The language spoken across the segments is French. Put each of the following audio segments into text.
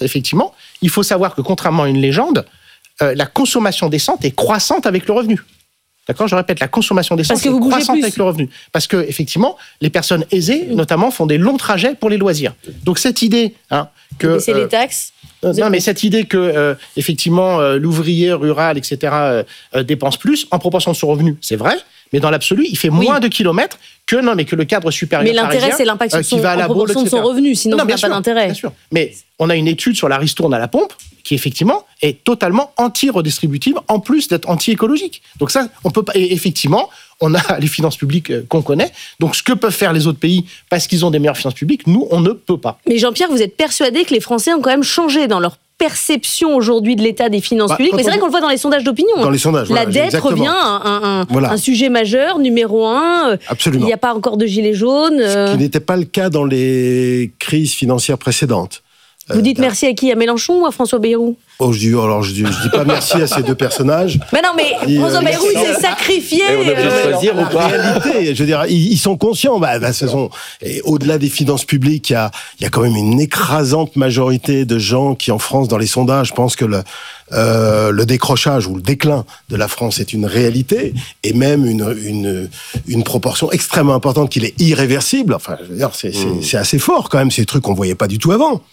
France, effectivement, il faut savoir que contrairement à une légende, la consommation décente est croissante avec le revenu. D'accord ? Je répète, la consommation d'essence est croissante avec le revenu. Parce que, effectivement, les personnes aisées, notamment, font des longs trajets pour les loisirs. Donc, cette idée que... Baisser les taxes. Non, mais cette idée que, effectivement, l'ouvrier rural, etc., dépense plus en proportion de son revenu, c'est vrai, mais dans l'absolu, il fait moins de kilomètres que le cadre supérieur parisien. Mais l'intérêt, c'est l'impact sur en proportion de son revenu, sinon il n'y a pas d'intérêt. Bien sûr. Mais on a une étude sur la ristourne à la pompe qui, effectivement, est totalement anti-redistributive, en plus d'être anti-écologique. Donc ça, on peut pas... Et effectivement, on a les finances publiques qu'on connaît. Donc ce que peuvent faire les autres pays, parce qu'ils ont des meilleures finances publiques, nous, on ne peut pas. Mais Jean-Pierre, vous êtes persuadé que les Français ont quand même changé dans leur perception aujourd'hui de l'état des finances publiques. Mais c'est vrai qu'on le voit dans les sondages d'opinion. Dans les sondages, la dette revient un sujet majeur, numéro 1. Absolument. Il n'y a pas encore de gilets jaunes. Ce qui n'était pas le cas dans les crises financières précédentes. Vous dites merci à qui ? À Mélenchon ou à François Bayrou ? Je dis pas merci à ces deux personnages. Mais non, mais François Bayrou, il s'est sacrifié. On a pu choisir ou pas ? En réalité, je veux dire, ils sont conscients. Et au-delà des finances publiques, il y a quand même une écrasante majorité de gens qui, en France, dans les sondages, pensent que le décrochage ou le déclin de la France est une réalité, et même une proportion extrêmement importante qu'il est irréversible. Enfin, je veux dire, c'est assez fort quand même. C'est des trucs qu'on voyait pas du tout avant.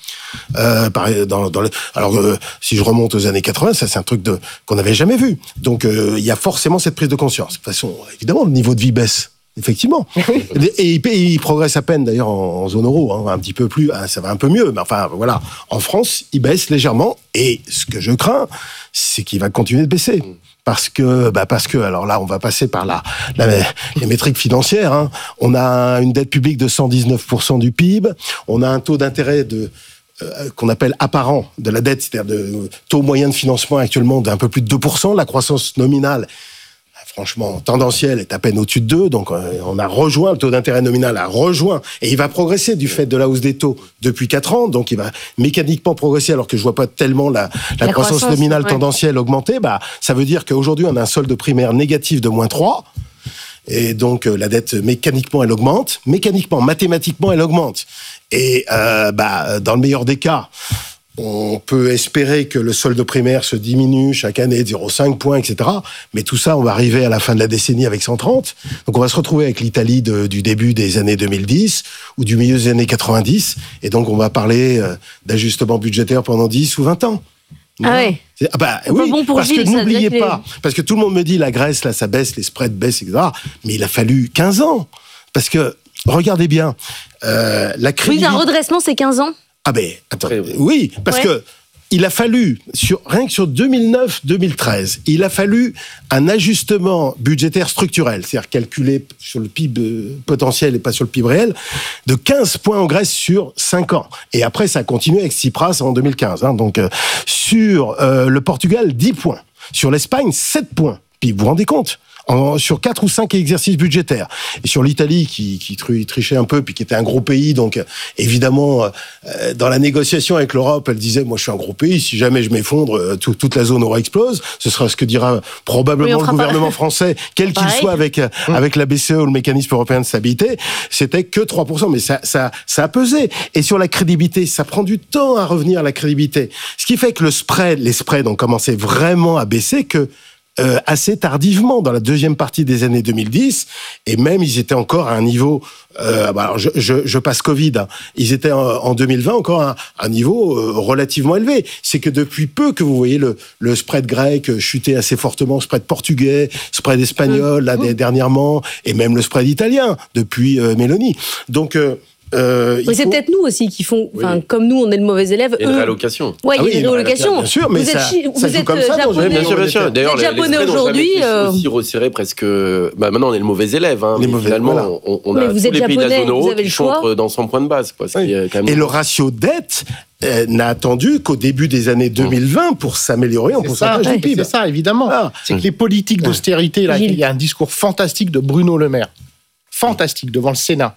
Si je remonte aux années 80, ça c'est un truc qu'on n'avait jamais vu. Donc il y a forcément cette prise de conscience. De toute façon, évidemment, le niveau de vie baisse. Effectivement. Et il progresse à peine d'ailleurs en zone euro, un petit peu plus, ça va un peu mieux, mais enfin voilà. En France, il baisse légèrement, et ce que je crains, c'est qu'il va continuer de baisser. Parce que, alors là, on va passer par les métriques financières. On a une dette publique de 119% du PIB, on a un taux d'intérêt qu'on appelle apparent de la dette, c'est-à-dire de taux moyen de financement actuellement d'un peu plus de 2%, la croissance nominale, franchement, tendancielle est à peine au-dessus de 2, donc on a rejoint, le taux d'intérêt nominal a rejoint, et il va progresser du fait de la hausse des taux depuis 4 ans, donc il va mécaniquement progresser, alors que je vois pas tellement la croissance nominale tendancielle augmenter. Ça veut dire qu'aujourd'hui, on a un solde primaire négatif de -3, et donc la dette, mécaniquement, elle augmente, mathématiquement, elle augmente. Et dans le meilleur des cas, on peut espérer que le solde primaire se diminue chaque année de 0,5 points, etc. Mais tout ça, on va arriver à la fin de la décennie avec 130. Donc on va se retrouver avec l'Italie du début des années 2010 ou du milieu des années 90. Et donc on va parler d'ajustement budgétaire pendant 10 ou 20 ans. Ah ouais. Oui, bon pour parce Gilles, que n'oubliez pas, parce que tout le monde me dit la Grèce, là, ça baisse, les spreads baissent, etc. Mais il a fallu 15 ans. Parce que, regardez bien, la crédibilité... Oui, un redressement, c'est 15 ans. Attendez, oui, parce que il a fallu, rien que sur 2009-2013, il a fallu un ajustement budgétaire structurel, c'est-à-dire calculé sur le PIB potentiel et pas sur le PIB réel, de 15 points en Grèce sur 5 ans. Et après, ça a continué avec Tsipras en 2015. Donc, sur le Portugal, 10 points. Sur l'Espagne, 7 points. Puis, vous vous rendez compte ? Sur 4 ou 5 exercices budgétaires. Et sur l'Italie, qui trichait un peu, puis qui était un gros pays, donc évidemment, dans la négociation avec l'Europe, elle disait, moi je suis un gros pays, si jamais je m'effondre, toute la zone euro explose. Ce sera ce que dira probablement le gouvernement français, quel qu'il soit, avec la BCE ou le mécanisme européen de stabilité. C'était que 3%, mais ça a pesé. Et sur la crédibilité, ça prend du temps à revenir à la crédibilité. Ce qui fait que les spreads ont commencé vraiment à baisser assez tardivement, dans la deuxième partie des années 2010, et même ils étaient encore à un niveau, alors je passe Covid, ils étaient en 2020 encore à un niveau relativement élevé. C'est que depuis peu que vous voyez le spread grec chuter assez fortement, spread portugais, spread espagnol, dernièrement, et même le spread italien, depuis Meloni. Donc... c'est peut-être nous aussi qui font, comme nous, on est le mauvais élève. Et une réallocation. Oui, il y a une réallocation. Bien sûr, mais vous êtes comme ça, japonais. Bien sûr. D'ailleurs, les japonais aujourd'hui. Aussi resserré presque. Maintenant, on est le mauvais élève. Finalement, on a tous les pays de la zone euro qui sont dans 100 points de base. Et le ratio dette n'a attendu qu'au début des années 2020 pour s'améliorer en pourcentage du PIB. C'est ça, évidemment. C'est que les politiques d'austérité, là, il y a un discours fantastique de Bruno Le Maire. Fantastique, devant le Sénat.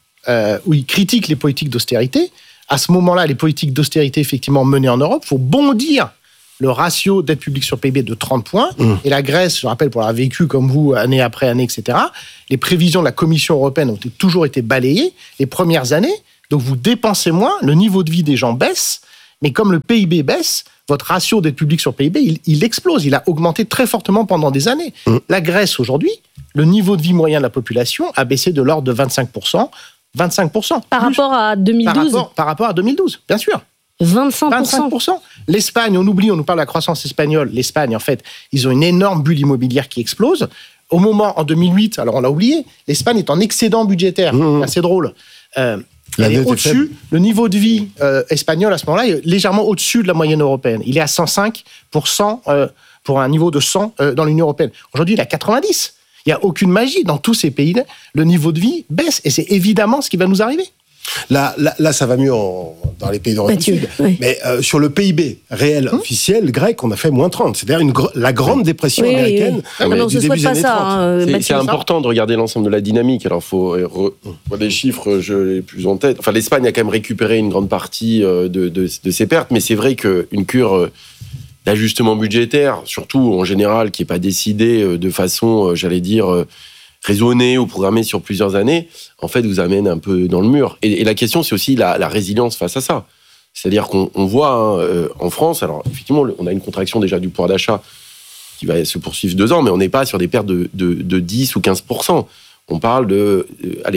Où il critique les politiques d'austérité. À ce moment-là, les politiques d'austérité effectivement menées en Europe, il faut bondir le ratio dette publique sur PIB de 30 points. Et la Grèce, je rappelle, pour l'avoir vécu comme vous, année après année, etc., les prévisions de la Commission européenne ont toujours été balayées les premières années. Donc vous dépensez moins, le niveau de vie des gens baisse, Mais comme le PIB baisse, votre ratio dette publique sur PIB, il explose. Il a augmenté très fortement pendant des années. La Grèce, aujourd'hui, le niveau de vie moyen de la population a baissé de l'ordre de 25%. 25%. Par rapport à 2012 Par rapport à 2012, bien sûr. 25%. L'Espagne, on oublie, on nous parle de la croissance espagnole. L'Espagne, en fait, ils ont une énorme bulle immobilière qui explose. Au moment, en 2008, alors on l'a oublié, l'Espagne est en excédent budgutaire. C'est assez drôle. Elle est au-dessus. Le niveau de vie espagnol, à ce moment-là, est légèrement au-dessus de la moyenne européenne. Il est à 105 pour un niveau de 100 dans l'Union européenne. Aujourd'hui, il est à 90. Il n'y a aucune magie. Dans tous ces pays, le niveau de vie baisse. Et c'est évidemment ce qui va nous arriver. Là, ça va mieux dans les pays d'Europe du Sud. Oui. Mais sur le PIB réel officiel grec, on a fait moins 30. C'est-à-dire la grande dépression américaine du début des années 30. C'est important de regarder l'ensemble de la dynamique. Alors, il faut les chiffres, je l'ai plus en tête. Enfin, l'Espagne a quand même récupéré une grande partie de ses pertes, mais c'est vrai qu'une cure d'ajustement budgétaire, surtout en général, qui n'est pas décidée de façon, raisonnée ou programmée sur plusieurs années, en fait, vous amène un peu dans le mur. Et la question, c'est aussi la résilience face à ça. C'est-à-dire qu'on voit en France, alors effectivement, on a une contraction déjà du pouvoir d'achat qui va se poursuivre 2 ans, mais on n'est pas sur des pertes de 10 ou 15%. On parle de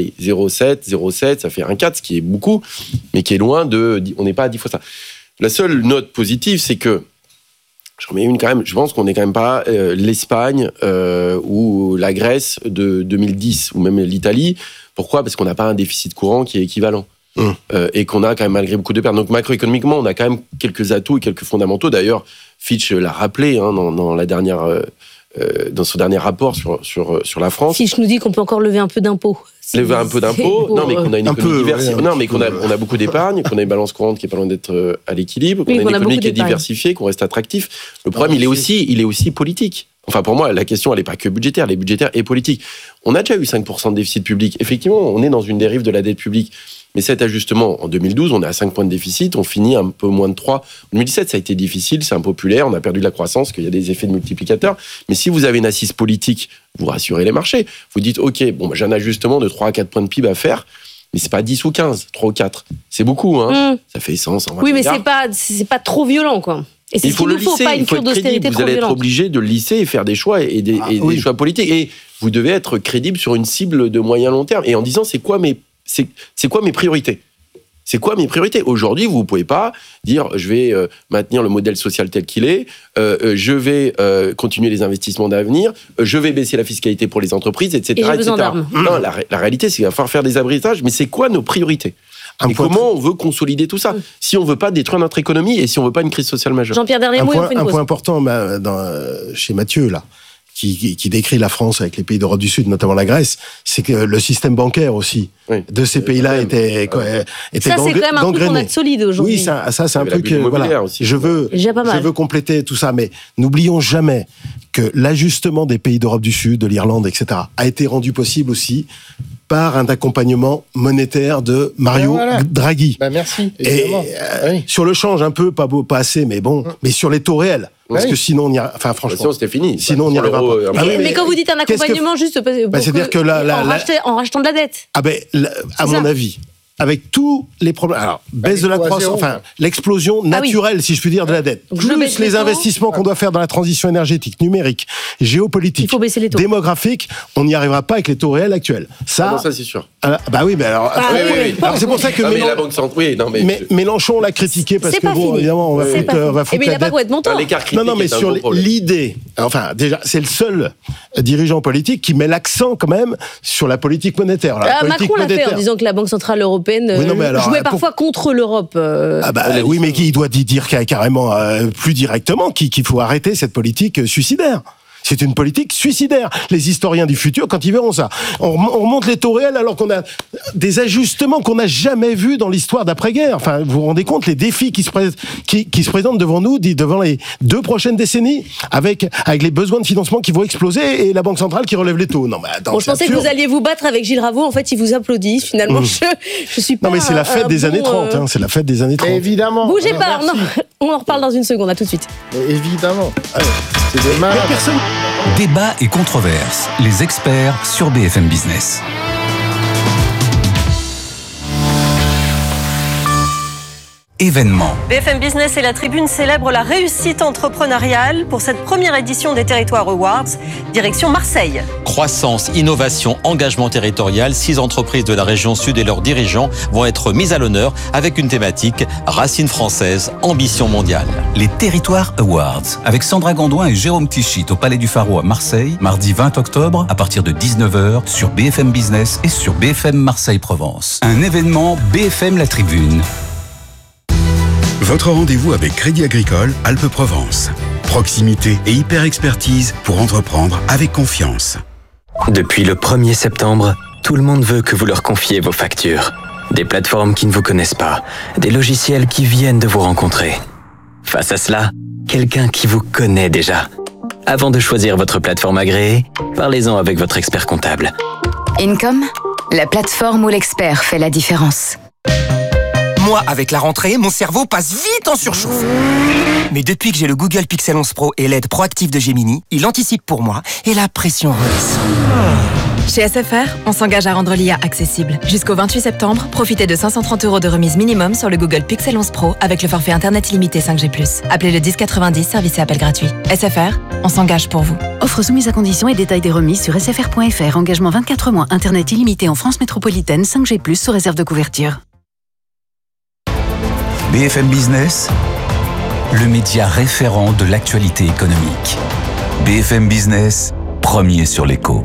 0,7, ça fait 1,4, ce qui est beaucoup, mais qui est loin on n'est pas à 10 fois ça. La seule note positive, c'est que j'en mets une quand même. Je pense qu'on n'est quand même pas l'Espagne ou la Grèce de 2010 ou même l'Italie. Pourquoi ? Parce qu'on n'a pas un déficit courant qui est équivalent et qu'on a quand même malgré beaucoup de pertes. Donc macroéconomiquement, on a quand même quelques atouts et quelques fondamentaux. D'ailleurs, Fitch l'a rappelé dans la dernière, dans son dernier rapport sur la France. Fitch nous dit qu'on peut encore lever un peu d'impôts. Lever un peu d'impôts, non mais qu'on a une économie diversifiée, non mais qu'on a beaucoup d'épargne, qu'on a une balance courante qui est pas loin d'être à l'équilibre, qu'on a une économie qui est diversifiée, qu'on reste attractif. Le problème, il est aussi politique. Enfin, pour moi, la question, elle n'est pas que budgétaire, elle est budgétaire et politique. On a déjà eu 5% de déficit public. Effectivement, on est dans une dérive de la dette publique. Mais cet ajustement, en 2012, on est à 5 points de déficit, on finit un peu moins de 3. En 2017, ça a été difficile, c'est impopulaire, on a perdu de la croissance, qu'il y a des effets de multiplicateurs. Mais si vous avez une assise politique, vous rassurez les marchés. Vous dites, OK, j'ai un ajustement de 3 à 4 points de PIB à faire, mais c'est pas 10 ou 15, 3 ou 4. C'est beaucoup, hein. Ça fait 100, 120 Oui, mais milliards. c'est pas trop violent, quoi. Et c'est il faut le lisser, pas une cure d'austérité trop violente. Vous allez être obligé de le lisser et faire des choix et des choix politiques. Et vous devez être crédible sur une cible de moyen long terme. Et en disant, c'est quoi mes priorités ? C'est quoi mes priorités ? Aujourd'hui, vous ne pouvez pas dire je vais maintenir le modèle social tel qu'il est, je vais continuer les investissements d'avenir, je vais baisser la fiscalité pour les entreprises, etc. Et j'ai besoin d'armes. Non, la réalité, c'est qu'il va falloir faire des abritages, mais c'est quoi nos priorités ? Et comment on veut consolider tout ça si on ne veut pas détruire notre économie et si on ne veut pas une crise sociale majeure ? Jean-Pierre, dernier mot, un point important chez Mathieu, là, qui décrit la France avec les pays d'Europe du Sud, notamment la Grèce, c'est que le système bancaire aussi de ces pays-là était ça, c'est quand même un truc qu'on a de solide aujourd'hui. Oui, ça c'est un truc. Voilà. Je veux compléter tout ça, mais n'oublions jamais que l'ajustement des pays d'Europe du Sud, de l'Irlande, etc., a été rendu possible aussi par un accompagnement monétaire de Mario Draghi. Merci. Sur le change un peu, pas assez, mais bon, mais sur les taux réels. Parce que sinon, franchement, c'était fini. Sinon, on n'y arrivera pas. Mais quand vous dites un accompagnement, juste c'est-à-dire que en rachetant de la dette. À mon avis, avec tous les problèmes, alors baisse de la croissance, l'explosion naturelle, si je puis dire, de la dette, plus les investissements qu'on doit faire dans la transition énergétique, numérique, géopolitique, démographique, on n'y arrivera pas avec les taux réels actuels. Ça, c'est sûr. C'est pour ça que la Banque centrale, Mélenchon l'a critiqué parce que évidemment, on va foutre mais il n'a pas beau être montant. Non, mais sur l'idée, enfin, déjà, c'est le seul dirigeant politique qui met l'accent quand même sur la politique monétaire. Macron l'a fait en disant que la Banque centrale européenne jouait parfois contre l'Europe. Oui, mais il doit dire carrément plus directement qu'il faut arrêter cette politique suicidaire. C'est une politique suicidaire. Les historiens du futur, quand ils verront ça, on remonte les taux réels alors qu'on a des ajustements qu'on n'a jamais vus dans l'histoire d'après-guerre. Enfin, vous vous rendez compte les défis qui se présentent devant nous, devant les 2 prochaines décennies, avec les besoins de financement qui vont exploser et la Banque centrale qui relève les taux. Non, mais attends, je pensais que vous alliez vous battre avec Gilles Ravaud. En fait, il vous applaudit. Finalement, je suis pas. Non, mais c'est la fête des années 30. C'est la fête des années 30. Évidemment. Bougez pas. Non, on en reparle dans une seconde. À tout de suite. Évidemment. C'est dommage. Débat et controverse. Les experts sur BFM Business. événement. BFM Business et la Tribune célèbrent la réussite entrepreneuriale pour cette première édition des Territoires Awards, direction Marseille. Croissance, innovation, engagement territorial, 6 entreprises de la région sud et leurs dirigeants vont être mis à l'honneur avec une thématique racines françaises, ambition mondiale. Les Territoires Awards, avec Sandra Gondouin et Jérôme Tichit au Palais du Pharo à Marseille, mardi 20 octobre à partir de 19h sur BFM Business et sur BFM Marseille-Provence. Un événement BFM La Tribune. Votre rendez-vous avec Crédit Agricole Alpes-Provence. Proximité et hyper-expertise pour entreprendre avec confiance. Depuis le 1er septembre, tout le monde veut que vous leur confiez vos factures. Des plateformes qui ne vous connaissent pas, des logiciels qui viennent de vous rencontrer. Face à cela, quelqu'un qui vous connaît déjà. Avant de choisir votre plateforme agréée, parlez-en avec votre expert comptable. Income, la plateforme où l'expert fait la différence. Moi, avec la rentrée, mon cerveau passe vite en surchauffe. Mais depuis que j'ai le Google Pixel 11 Pro et l'aide proactive de Gemini, il anticipe pour moi et la pression redescend. Chez SFR, on s'engage à rendre l'IA accessible. Jusqu'au 28 septembre, profitez de 530 € de remise minimum sur le Google Pixel 11 Pro avec le forfait Internet illimité 5G+. Appelez le 1090, service et appel gratuit. SFR, on s'engage pour vous. Offre soumise à conditions et détails des remises sur sfr.fr. Engagement 24 mois, Internet illimité en France métropolitaine 5G+, sous réserve de couverture. BFM Business, le média référent de l'actualité économique. BFM Business, premier sur l'écho.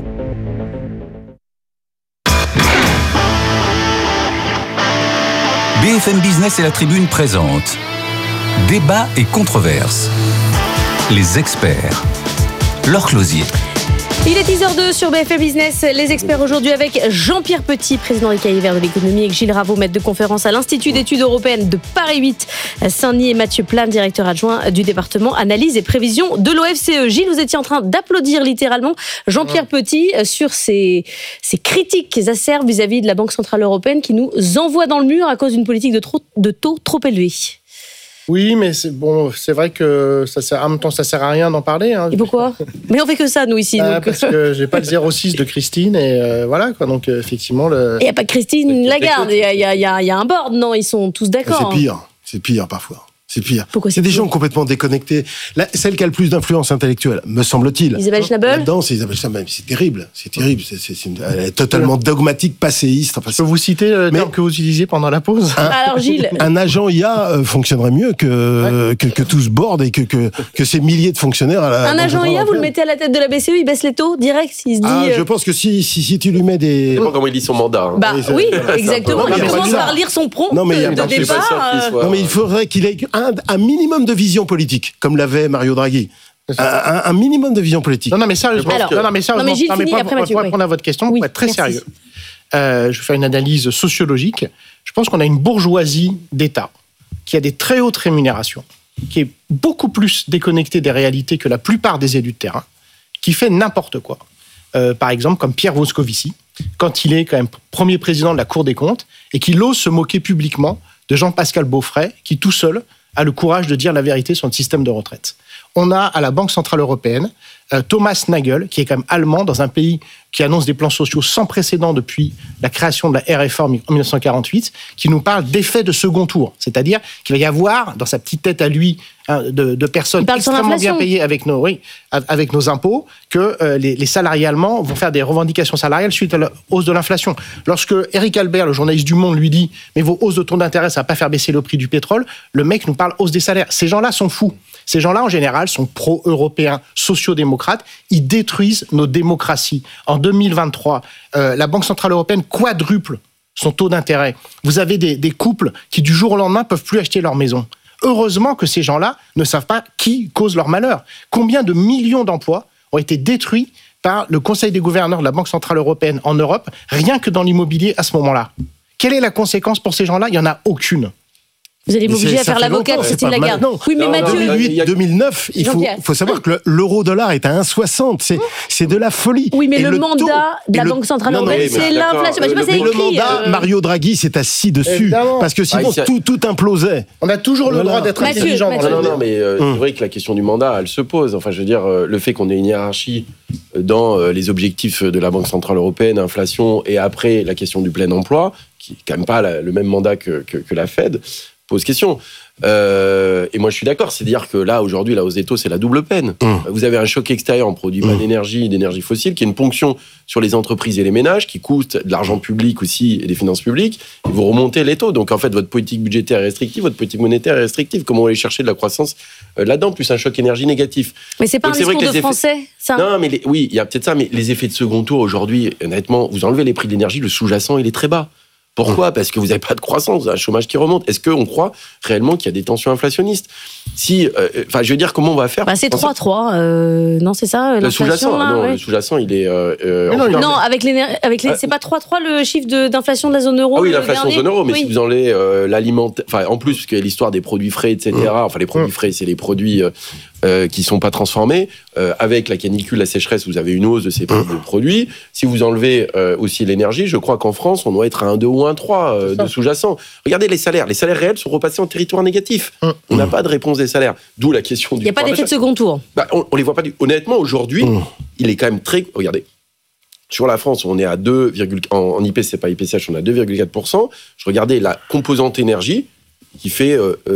BFM Business et la Tribune présentent Débat et controverses. Les experts. Laure Closier. Il est 10h02 sur BFM Business. Les experts aujourd'hui avec Jean-Pierre Petit, président des Cahiers Verts de l'économie, et Gilles Raveau, maître de conférence à l'Institut d'études européennes de Paris 8, Saint-Denis, et Mathieu Plane, directeur adjoint du département analyse et prévision de l'OFCE. Gilles, vous étiez en train d'applaudir littéralement Jean-Pierre Petit sur ces critiques acerbes vis-à-vis de la Banque Centrale Européenne qui nous envoie dans le mur à cause d'une politique de taux trop élevée. Oui, mais c'est vrai que en même temps, ça sert à rien d'en parler. Hein. Et pourquoi ? Mais on fait que ça, nous, ici. Donc. Parce que j'ai pas le 06 de Christine, et voilà, quoi. Donc, effectivement... Il n'y a pas que Christine Lagarde, il y a un board, non ? Ils sont tous d'accord. C'est pire parfois. C'est pire. Pourquoi c'est des gens complètement déconnectés. Celle qui a le plus d'influence intellectuelle, me semble-t-il. Isabelle Schnabel ? Là-dedans, c'est Isabelle Schnabel. C'est terrible. Elle est totalement dogmatique, passéiste. Enfin, je peux vous citer le terme que vous utilisiez pendant la pause ? Alors, Gilles. Un agent IA fonctionnerait mieux que tout ce board et que ces milliers de fonctionnaires. Un agent IA, vous le mettez à la tête de la BCE, il baisse les taux direct. Il se dit. Je pense que si tu lui mets des. Je sais pas comment il lit son mandat. Hein. Oui, exactement. Il commence par lire son prompt de départ. Non, mais il faudrait qu'il ait un minimum de vision politique, comme l'avait Mario Draghi. Un minimum de vision politique. Non, mais sérieusement. Pour répondre à votre question, pour être très sérieux, je vais faire une analyse sociologique. Je pense qu'on a une bourgeoisie d'État qui a des très hautes rémunérations, qui est beaucoup plus déconnectée des réalités que la plupart des élus de terrain, qui fait n'importe quoi. Par exemple, comme Pierre Moscovici, quand il est quand même premier président de la Cour des comptes et qu'il ose se moquer publiquement de Jean-Pascal Beaufray, qui tout seul a le courage de dire la vérité sur le système de retraite. On a à la Banque Centrale Européenne Thomas Nagel, qui est quand même allemand, dans un pays qui annonce des plans sociaux sans précédent depuis la création de la RFA en 1948, qui nous parle d'effet de second tour. C'est-à-dire qu'il va y avoir, dans sa petite tête à lui, de personnes extrêmement bien payées avec nos impôts, que les salariés allemands vont faire des revendications salariales suite à la hausse de l'inflation. Lorsque Eric Albert, le journaliste du Monde, lui dit « Mais vos hausses de taux d'intérêt, ça va pas faire baisser le prix du pétrole », le mec nous parle hausse des salaires. Ces gens-là sont fous. Ces gens-là, en général, sont pro-européens, sociaux-démocrates. Ils détruisent nos démocraties. En 2023, la Banque Centrale Européenne quadruple son taux d'intérêt. Vous avez des couples qui, du jour au lendemain, peuvent plus acheter leur maison. Heureusement que ces gens-là ne savent pas qui cause leur malheur. Combien de millions d'emplois ont été détruits par le Conseil des gouverneurs de la Banque Centrale Européenne en Europe, rien que dans l'immobilier à ce moment-là. Quelle est la conséquence pour ces gens-là ? Il n'y en a aucune. Vous allez m'obliger à faire l'avocat de Christine Lagarde. Oui, mais Mathieu... 2008-2009, il faut savoir que l'euro-dollar est à 1,60. C'est de la folie. Oui, mais le mandat de la Banque Centrale Européenne, c'est l'inflation. Le mandat, Mario Draghi s'est assis dessus. Évidemment. Parce que sinon, tout implosait. On a toujours le droit d'être intelligent. Non, mais c'est vrai que la question du mandat, elle se pose. Enfin, je veux dire, le fait qu'on ait une hiérarchie dans les objectifs de la Banque Centrale Européenne, inflation, et après la question du plein emploi, qui n'est quand même pas le même mandat que la Fed, pose question. Et moi, je suis d'accord. C'est-à-dire que là, aujourd'hui, la hausse des taux, c'est la double peine. Vous avez un choc extérieur en produit pas d'énergie fossile, qui est une ponction sur les entreprises et les ménages, qui coûte de l'argent public aussi et des finances publiques, et vous remontez les taux. Donc, en fait, votre politique budgétaire est restrictive, votre politique monétaire est restrictive. Comment aller chercher de la croissance là-dedans, plus un choc énergie négatif. Mais c'est pas un discours de français, ça. Non, mais oui, il y a peut-être ça, mais les effets de second tour, aujourd'hui, honnêtement, vous enlevez les prix de l'énergie, le sous-jacent, il est très bas. Pourquoi ? Parce que vous n'avez pas de croissance, vous avez un chômage qui remonte. Est-ce qu'on croit réellement qu'il y a des tensions inflationnistes ? Si, je veux dire, comment on va faire ? C'est 3,3, non, c'est ça, le sous-jacent, le sous-jacent, il est... non, c'est pas 3,3 le chiffre d'inflation de la zone euro. Ah oui, l'inflation zone euro, mais si vous enlevez l'alimentaire... Enfin, en plus, parce qu'il y a l'histoire des produits frais, etc. Enfin, les produits frais, c'est les produits qui sont pas transformés. Avec la canicule, la sécheresse, vous avez une hausse de ces produits. Si vous enlevez aussi l'énergie, je crois qu'en France, on doit être à 1,2 ou 1,3 de sous-jacent. Regardez les salaires. Les salaires réels sont repassés en territoire négatif. On n'a pas de réponse des salaires. D'où la question du... Il n'y a pas d'effet de second tour. On les voit pas. Honnêtement, aujourd'hui, il est quand même très... Regardez. Sur la France, on est à 2, en IPC, pas IPCH, on est à 2,4%. Je regardais la composante énergie, qui fait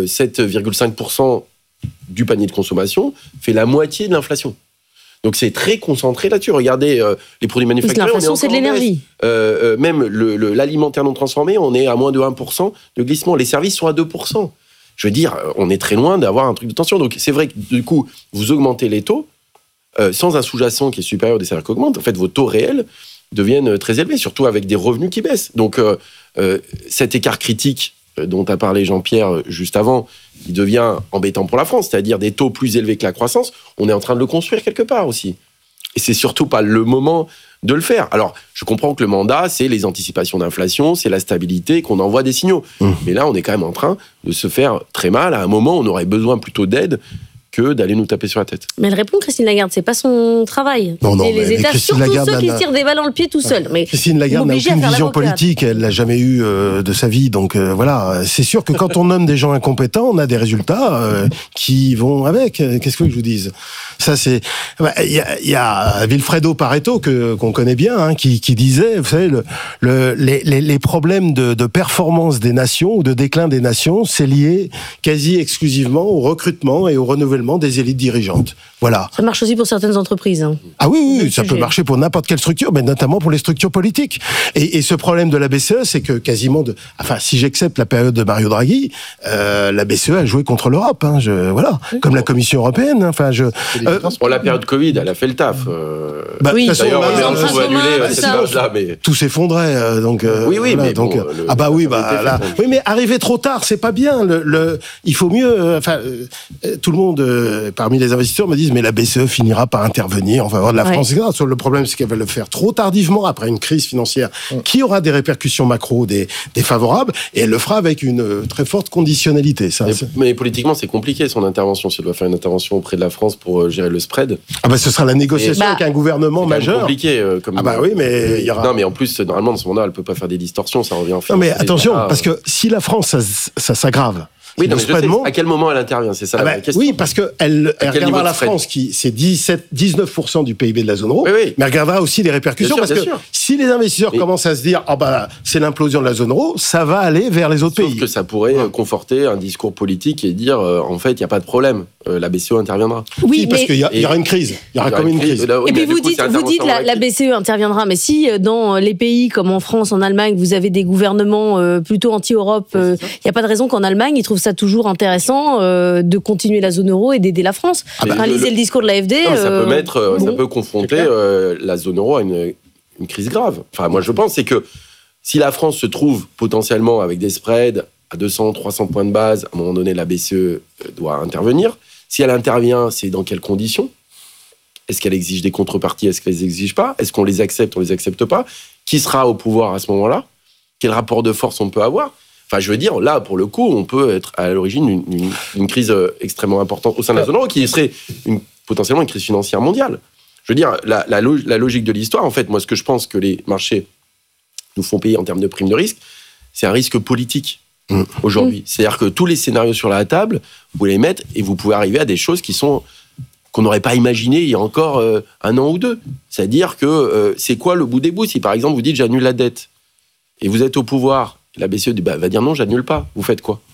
7,5% du panier de consommation, fait la moitié de l'inflation. Donc c'est très concentré là-dessus. Regardez les produits manufacturés. L'inflation, c'est de l'énergie. Même l'alimentaire non transformé, on est à moins de 1% de glissement. Les services sont à 2%. Je veux dire, on est très loin d'avoir un truc de tension. Donc c'est vrai que du coup, vous augmentez les taux sans un sous-jacent qui est supérieur des salaires qui augmentent. En fait, vos taux réels deviennent très élevés, surtout avec des revenus qui baissent. Donc cet écart critique dont a parlé Jean-Pierre juste avant, il devient embêtant pour la France, c'est-à-dire des taux plus élevés que la croissance, on est en train de le construire quelque part aussi. Et c'est surtout pas le moment de le faire. Alors, je comprends que le mandat, c'est les anticipations d'inflation, c'est la stabilité, qu'on envoie des signaux. Mais là, on est quand même en train de se faire très mal. À un moment, on aurait besoin plutôt d'aide que d'aller nous taper sur la tête. Mais elle répond, Christine Lagarde, c'est pas son travail. Non, les États, surtout Lagarde, ceux qui se tirent des balles dans le pied tout seuls. Mais Christine Lagarde n'a aucune vision politique, elle l'a jamais eue de sa vie. Donc voilà, c'est sûr que quand on nomme des gens incompétents, on a des résultats qui vont avec. Qu'est-ce que je vous dise ? Ça, c'est... Il y a Vilfredo Pareto, qu'on connaît bien, qui disait, vous savez, les problèmes de performance des nations ou de déclin des nations, c'est lié quasi exclusivement au recrutement et au renouvellement des élites dirigeantes. Voilà. Ça marche aussi pour certaines entreprises. Ah oui, ça peut marcher pour n'importe quelle structure, mais notamment pour les structures politiques. Et ce problème de la BCE, c'est que quasiment si j'accepte la période de Mario Draghi, la BCE a joué contre l'Europe. Comme la Commission européenne. La période Covid, elle a fait le taf. Oui, d'ailleurs, on peut annuler cette période-là, mais tout s'effondrait. Oui, mais arriver trop tard, c'est pas bien. Il faut mieux. Tout le monde, parmi les investisseurs, me disent mais la BCE finira par intervenir en faveur de la France. Etc. Le problème, c'est qu'elle va le faire trop tardivement après une crise financière qui aura des répercussions macro défavorables, et elle le fera avec une très forte conditionnalité. Mais politiquement, c'est compliqué son intervention. Si elle doit faire une intervention auprès de la France pour gérer le spread. Ce sera la négociation avec un gouvernement majeur. C'est compliqué. Oui, mais il y aura. Non, mais en plus, normalement, dans ce moment-là, elle peut pas faire des distorsions. Ça revient en fait. Non, mais attention, parce que si la France, ça s'aggrave. Oui, non, mais je sais, à quel moment elle intervient, c'est ça la question. Oui, parce qu'elle regardera la France, qui c'est 19% du PIB de la zone euro, mais elle regardera aussi les répercussions, parce que si les investisseurs commencent à se dire c'est l'implosion de la zone euro, ça va aller vers les autres pays. Sauf que ça pourrait conforter un discours politique et dire en fait, il n'y a pas de problème, la BCE interviendra. Oui, parce qu'il y aura une crise. Il y aura comme une crise. Et puis vous dites la BCE interviendra, mais si dans les pays comme en France, en Allemagne, vous avez des gouvernements plutôt anti-Europe, il n'y a pas de raison qu'en Allemagne, ils trouvent ça toujours intéressant de continuer la zone euro et d'aider la France. Lisez le discours de l'AFD. Ça peut confronter la zone euro à une crise grave. Enfin, moi, je pense, c'est que si la France se trouve potentiellement avec des spreads à 200, 300 points de base, à un moment donné, la BCE doit intervenir. Si elle intervient, c'est dans quelles conditions ? Est-ce qu'elle exige des contreparties ? Est-ce qu'elle les exige pas ? Est-ce qu'on les accepte ? On les accepte pas ? Qui sera au pouvoir à ce moment-là ? Quel rapport de force on peut avoir ? Enfin, je veux dire, là, pour le coup, on peut être à l'origine d'une crise extrêmement importante au sein de la zone euro, qui serait potentiellement une crise financière mondiale. Je veux dire, la logique de l'histoire, en fait, moi, ce que je pense que les marchés nous font payer en termes de primes de risque, c'est un risque politique aujourd'hui. C'est-à-dire que tous les scénarios sur la table, vous pouvez les mettre et vous pouvez arriver à des choses qu'on n'aurait pas imaginées il y a encore un an ou deux. C'est-à-dire que c'est quoi le bout des bouts ? Si, par exemple, vous dites « j'annule la dette » et vous êtes au pouvoir, la BCE va dire non, j'annule pas. Vous faites quoi ?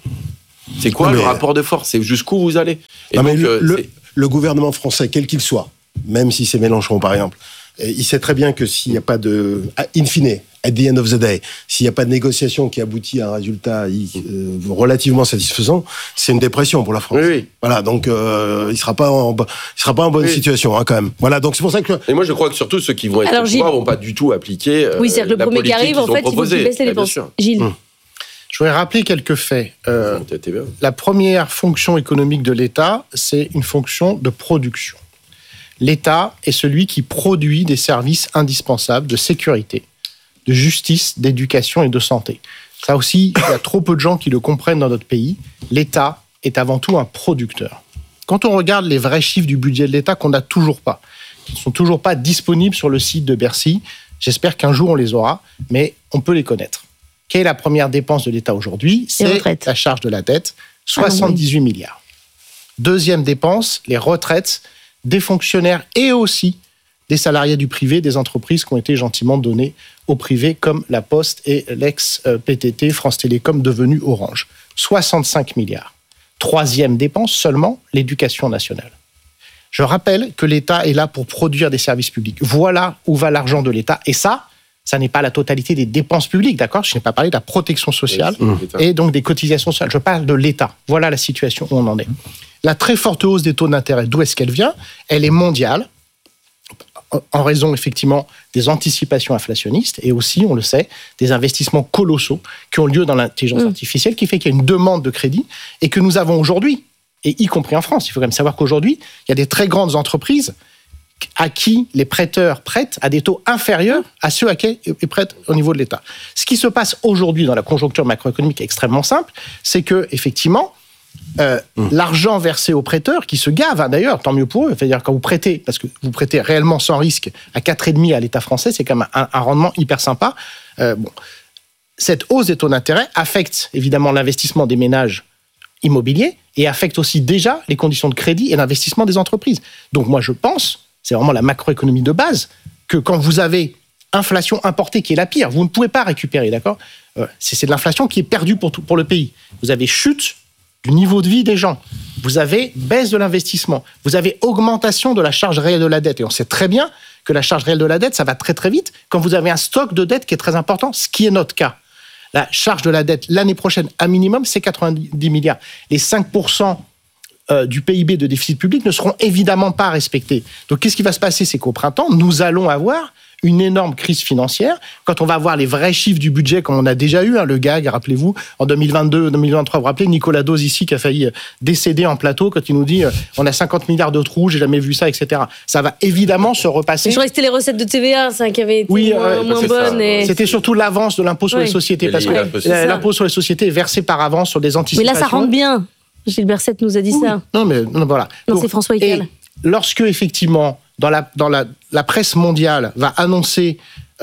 C'est quoi le rapport de force? C'est jusqu'où vous allez? Et non, donc, mais le gouvernement français, quel qu'il soit, même si c'est Mélenchon par exemple, il sait très bien que s'il n'y a pas de... in fine, at the end of the day, s'il n'y a pas de négociation qui aboutit à un résultat relativement satisfaisant, c'est une dépression pour la France. Oui. Voilà, donc il sera pas en bonne situation quand même. Voilà, donc c'est pour ça que... Et moi je crois que surtout ceux qui vont être au pouvoir vont pas du tout appliquer oui, c'est-à-dire que le premier qui arrive, en fait, il faut qu'il baisse les dépenses. Gilles. Je voudrais rappeler quelques faits. La première fonction économique de l'État, c'est une fonction de production. L'État est celui qui produit des services indispensables de sécurité, de justice, d'éducation et de santé. Ça aussi, il y a trop peu de gens qui le comprennent dans notre pays. L'État est avant tout un producteur. Quand on regarde les vrais chiffres du budget de l'État qu'on n'a toujours pas, qui ne sont toujours pas disponibles sur le site de Bercy, j'espère qu'un jour on les aura, mais on peut les connaître. Quelle est la première dépense de l'État aujourd'hui? C'est la charge de la dette, 78 milliards. Deuxième dépense, les retraites des fonctionnaires et aussi des salariés du privé, des entreprises qui ont été gentiment données au privé, comme La Poste et l'ex-PTT France Télécom devenu Orange. 65 milliards. Troisième dépense seulement, l'éducation nationale. Je rappelle que l'État est là pour produire des services publics. Voilà où va l'argent de l'État. Et ça n'est pas la totalité des dépenses publiques, d'accord? Je n'ai pas parlé de la protection sociale et donc des cotisations sociales. Je parle de l'État. Voilà la situation où on en est. La très forte hausse des taux d'intérêt, d'où est-ce qu'elle vient? Elle est mondiale, en raison effectivement des anticipations inflationnistes et aussi, on le sait, des investissements colossaux qui ont lieu dans l'intelligence artificielle, qui fait qu'il y a une demande de crédit et que nous avons aujourd'hui, et y compris en France. Il faut quand même savoir qu'aujourd'hui, il y a des très grandes entreprises à qui les prêteurs prêtent à des taux inférieurs à ceux à qui ils prêtent au niveau de l'État. Ce qui se passe aujourd'hui dans la conjoncture macroéconomique est extrêmement simple, c'est que effectivement, l'argent versé aux prêteurs, qui se gavent, d'ailleurs, tant mieux pour eux, c'est-à-dire quand vous prêtez, parce que vous prêtez réellement sans risque à 4,5 à l'État français, c'est quand même un rendement hyper sympa. Cette hausse des taux d'intérêt affecte évidemment l'investissement des ménages immobiliers et affecte aussi déjà les conditions de crédit et d'investissement des entreprises. Donc moi je pense, c'est vraiment la macroéconomie de base, que quand vous avez inflation importée qui est la pire, vous ne pouvez pas récupérer, d'accord? C'est de l'inflation qui est perdue pour le pays. Vous avez chute du niveau de vie des gens. Vous avez baisse de l'investissement. Vous avez augmentation de la charge réelle de la dette. Et on sait très bien que la charge réelle de la dette, ça va très très vite quand vous avez un stock de dette qui est très important, ce qui est notre cas. La charge de la dette l'année prochaine, à minimum, c'est 90 milliards. Les 5% du PIB de déficit public ne seront évidemment pas respectés. Donc qu'est-ce qui va se passer? C'est qu'au printemps, nous allons avoir une énorme crise financière. Quand on va voir les vrais chiffres du budget, comme on a déjà eu, le gag, rappelez-vous, en 2022, 2023, vous vous rappelez Nicolas Dose ici qui a failli décéder en plateau quand il nous dit on a 50 milliards de trous, j'ai jamais vu ça, etc. Ça va évidemment se repasser. Je crois que c'était les recettes de TVA, ça, qui avaient été moins bonnes. Et... C'était surtout l'avance de l'impôt sur les sociétés, parce que l'impôt sur les sociétés est versé par avance sur des anticipations. Mais là, ça rentre bien. Gilles Berset nous a dit ça. Non, voilà. Non, c'est François Hickel. Lorsque, effectivement, dans la presse mondiale va annoncer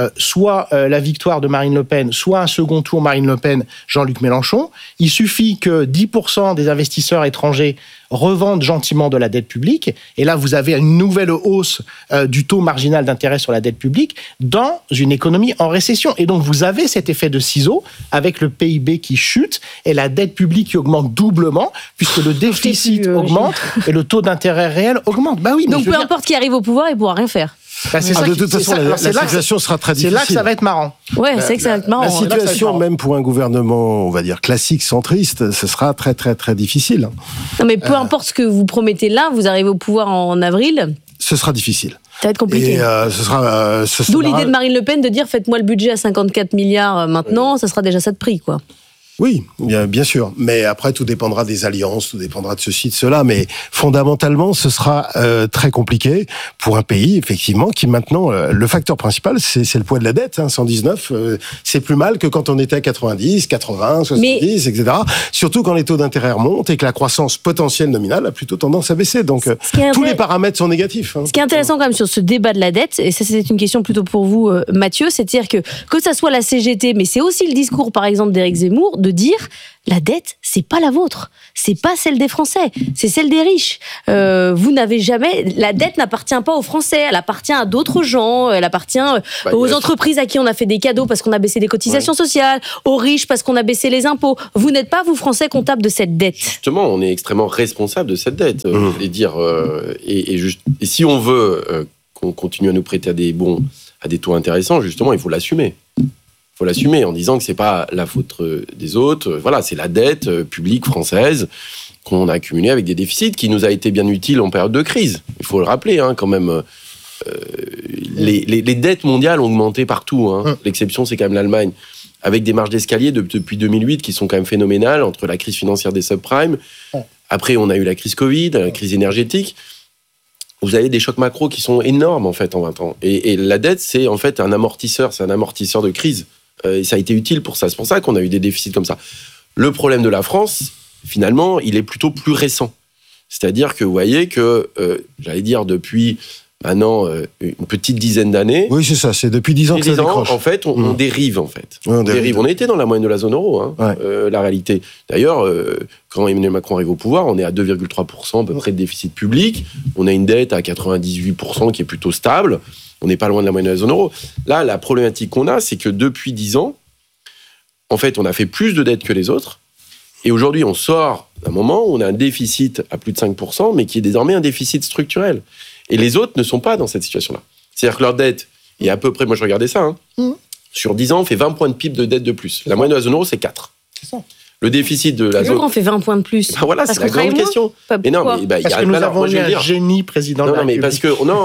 soit la victoire de Marine Le Pen, soit un second tour Marine Le Pen, Jean-Luc Mélenchon, il suffit que 10% des investisseurs étrangers revendent gentiment de la dette publique, et là vous avez une nouvelle hausse du taux marginal d'intérêt sur la dette publique dans une économie en récession. Et donc vous avez cet effet de ciseau avec le PIB qui chute et la dette publique qui augmente doublement, puisque le déficit augmente et le taux d'intérêt réel augmente. Bah oui, donc peu importe qui arrive au pouvoir, il ne pourra rien faire. De toute façon, la situation sera très difficile. C'est là que ça va être marrant. Ouais, c'est que ça va être marrant. La situation, même pour un gouvernement, on va dire, classique, centriste, ce sera très, très, très difficile. Non, mais peu importe ce que vous promettez là, vous arrivez au pouvoir en avril. Ce sera difficile. Ça va être compliqué. Et D'où l'idée de Marine Le Pen de dire faites-moi le budget à 54 milliards maintenant, ça sera déjà ça de prix, quoi. Oui, bien sûr. Mais après, tout dépendra des alliances, tout dépendra de ceci, de cela. Mais fondamentalement, ce sera très compliqué pour un pays, effectivement, qui maintenant, le facteur principal, c'est le poids de la dette. 119, c'est plus mal que quand on était à 90, 80, 70, etc. Surtout quand les taux d'intérêt remontent et que la croissance potentielle nominale a plutôt tendance à baisser. Donc, tous les paramètres sont négatifs. Ce qui est intéressant quand même sur ce débat de la dette, et ça c'est une question plutôt pour vous, Mathieu, c'est-à-dire que ça soit la CGT, mais c'est aussi le discours, par exemple, d'Éric Zemmour, de de dire la dette, c'est pas la vôtre, c'est pas celle des Français, c'est celle des riches. Vous n'avez jamais, la dette n'appartient pas aux Français, elle appartient à d'autres gens, elle appartient aux entreprises à qui on a fait des cadeaux parce qu'on a baissé des cotisations sociales, aux riches parce qu'on a baissé les impôts. Vous n'êtes pas, vous Français, comptables de cette dette. Justement, on est extrêmement responsable de cette dette. Et si on veut qu'on continue à nous prêter à des bons, à des taux intéressants, justement, il faut l'assumer. Il faut l'assumer en disant que c'est pas la faute des autres. Voilà, c'est la dette publique française qu'on a accumulée avec des déficits qui nous a été bien utile en période de crise. Il faut le rappeler, quand même. Les dettes mondiales ont augmenté partout. L'exception, c'est quand même l'Allemagne, avec des marges d'escalier depuis 2008 qui sont quand même phénoménales entre la crise financière des subprimes. Après, on a eu la crise Covid, la crise énergétique. Vous avez des chocs macro qui sont énormes, en fait, en 20 ans. Et la dette, c'est en fait un amortisseur de crise. Et ça a été utile pour ça. C'est pour ça qu'on a eu des déficits comme ça. Le problème de la France, finalement, il est plutôt plus récent. C'est-à-dire que vous voyez que, j'allais dire, depuis maintenant une petite dizaine d'années... Oui, c'est ça, c'est depuis 10 ans que ça décroche. En fait, on dérive, en fait. Ouais, on dérive. On était dans la moyenne de la zone euro, la réalité. D'ailleurs, quand Emmanuel Macron arrive au pouvoir, on est à 2,3% à peu près de déficit public. On a une dette à 98% qui est plutôt stable. On n'est pas loin de la moyenne de la zone euro. Là, la problématique qu'on a, c'est que depuis 10 ans, en fait, on a fait plus de dettes que les autres. Et aujourd'hui, on sort d'un moment où on a un déficit à plus de 5%, mais qui est désormais un déficit structurel. Et les autres ne sont pas dans cette situation-là. C'est-à-dire que leur dette est à peu près, moi je regardais ça, sur 10 ans, on fait 20 points de PIB de dette de plus. La moyenne de la zone euro, c'est 4. C'est ça. Le déficit de la zone... on fait 20 points de plus. Voilà, c'est la grande question. Mais non, mais, parce que nous avons eu un génie président de la République. Parce que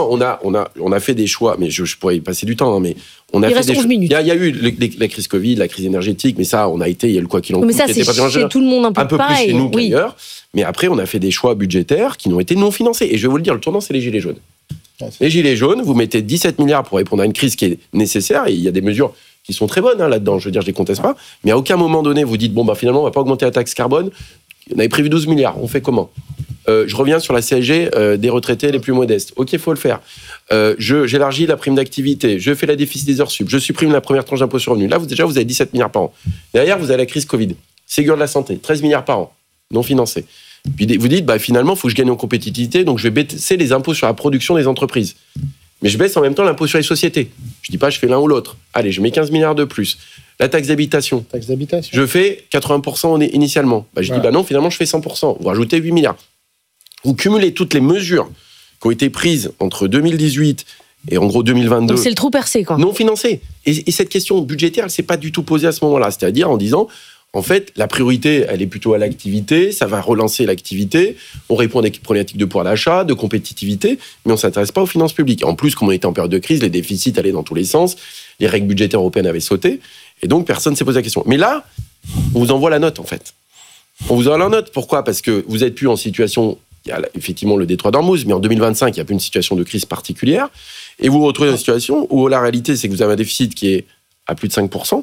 on a fait des choix, mais je pourrais y passer du temps, mais on a fait des choix. Il y a eu la crise Covid, la crise énergétique, mais ça, il y a eu le quoi qu'il en coûte. Mais ça, c'est chez tout le monde un peu pareil. Plus chez nous qu'ailleurs. Mais après, on a fait des choix budgétaires qui n'ont été non financés. Et je vais vous le dire, le tournant, c'est les gilets jaunes. Les gilets jaunes, vous mettez 17 milliards pour répondre à une crise qui est nécessaire, et il y a des mesures qui sont très bonnes là-dedans, je veux dire, je les conteste pas, mais à aucun moment donné, vous dites, finalement, on va pas augmenter la taxe carbone, on avait prévu 12 milliards, on fait comment ? Je reviens sur la CSG des retraités les plus modestes. Ok, il faut le faire. J'élargis la prime d'activité, je fais la déficit des heures sup, je supprime la première tranche d'impôt sur le revenu. Là, vous avez 17 milliards par an. Derrière, vous avez la crise Covid, Ségur de la santé, 13 milliards par an, non financés. Puis vous dites, finalement, il faut que je gagne en compétitivité, donc je vais baisser les impôts sur la production des entreprises. Mais je baisse en même temps l'impôt sur les sociétés. Je dis pas, je fais l'un ou l'autre. Allez, je mets 15 milliards de plus. La taxe d'habitation. Je fais 80% initialement. Je dis, non, finalement, je fais 100%. Vous rajoutez 8 milliards. Vous cumulez toutes les mesures qui ont été prises entre 2018 et en gros 2022. Donc c'est le trou percé, quoi. Non financé. Et cette question budgétaire, elle s'est pas du tout posée à ce moment-là. C'est-à-dire en disant, en fait, la priorité, elle est plutôt à l'activité, ça va relancer l'activité, on répond à des problématiques de pouvoir d'achat, de compétitivité, mais on ne s'intéresse pas aux finances publiques. En plus, comme on était en période de crise, les déficits allaient dans tous les sens, les règles budgétaires européennes avaient sauté, et donc personne ne s'est posé la question. Mais là, on vous envoie la note, en fait. On vous envoie la note, pourquoi ? Parce que vous n'êtes plus en situation, il y a effectivement le détroit d'Ormuz, mais en 2025, il n'y a plus une situation de crise particulière, et vous vous retrouvez dans une situation où la réalité, c'est que vous avez un déficit qui est à plus de 5%,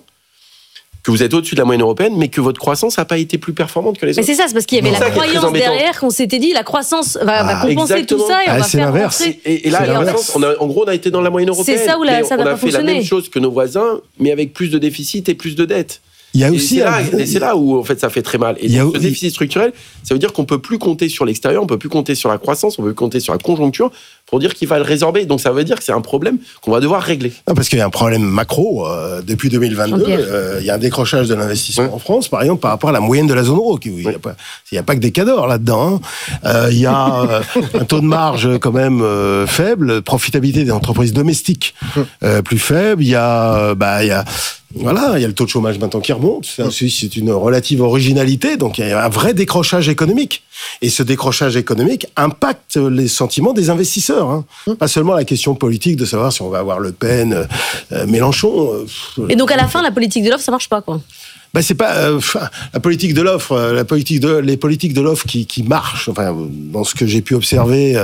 que vous êtes au-dessus de la moyenne européenne, mais que votre croissance n'a pas été plus performante que les autres. Mais c'est ça, c'est parce qu'il y avait la croyance derrière qu'on s'était dit la croissance va compenser tout ça et on va faire rentrer. Et là, en gros, on a été dans la moyenne européenne. C'est ça où ça n'a pas fonctionné. On a fait la même chose que nos voisins, mais avec plus de déficit et plus de dettes. Il y a aussi c'est là où en fait ça fait très mal. Et donc, le déficit structurel, ça veut dire qu'on peut plus compter sur l'extérieur, on peut plus compter sur la croissance, on peut plus compter sur la conjoncture pour dire qu'il va le résorber. Donc ça veut dire que c'est un problème qu'on va devoir régler. Non, parce qu'il y a un problème macro depuis 2022. Il y a un décrochage de l'investissement en France, par exemple, par rapport à la moyenne de la zone euro. Il n'y a pas que des cadors là-dedans. Il y a un taux de marge quand même faible, profitabilité des entreprises domestiques plus faible. Il y a le taux de chômage maintenant qui remonte. C'est une relative originalité. Donc, il y a un vrai décrochage économique. Et ce décrochage économique impacte les sentiments des investisseurs. Pas seulement la question politique de savoir si on va avoir Le Pen, Mélenchon. Et donc, à la fin, la politique de l'offre, ça marche pas, quoi. C'est pas la politique de l'offre, les politiques de l'offre qui marchent. Enfin, dans ce que j'ai pu observer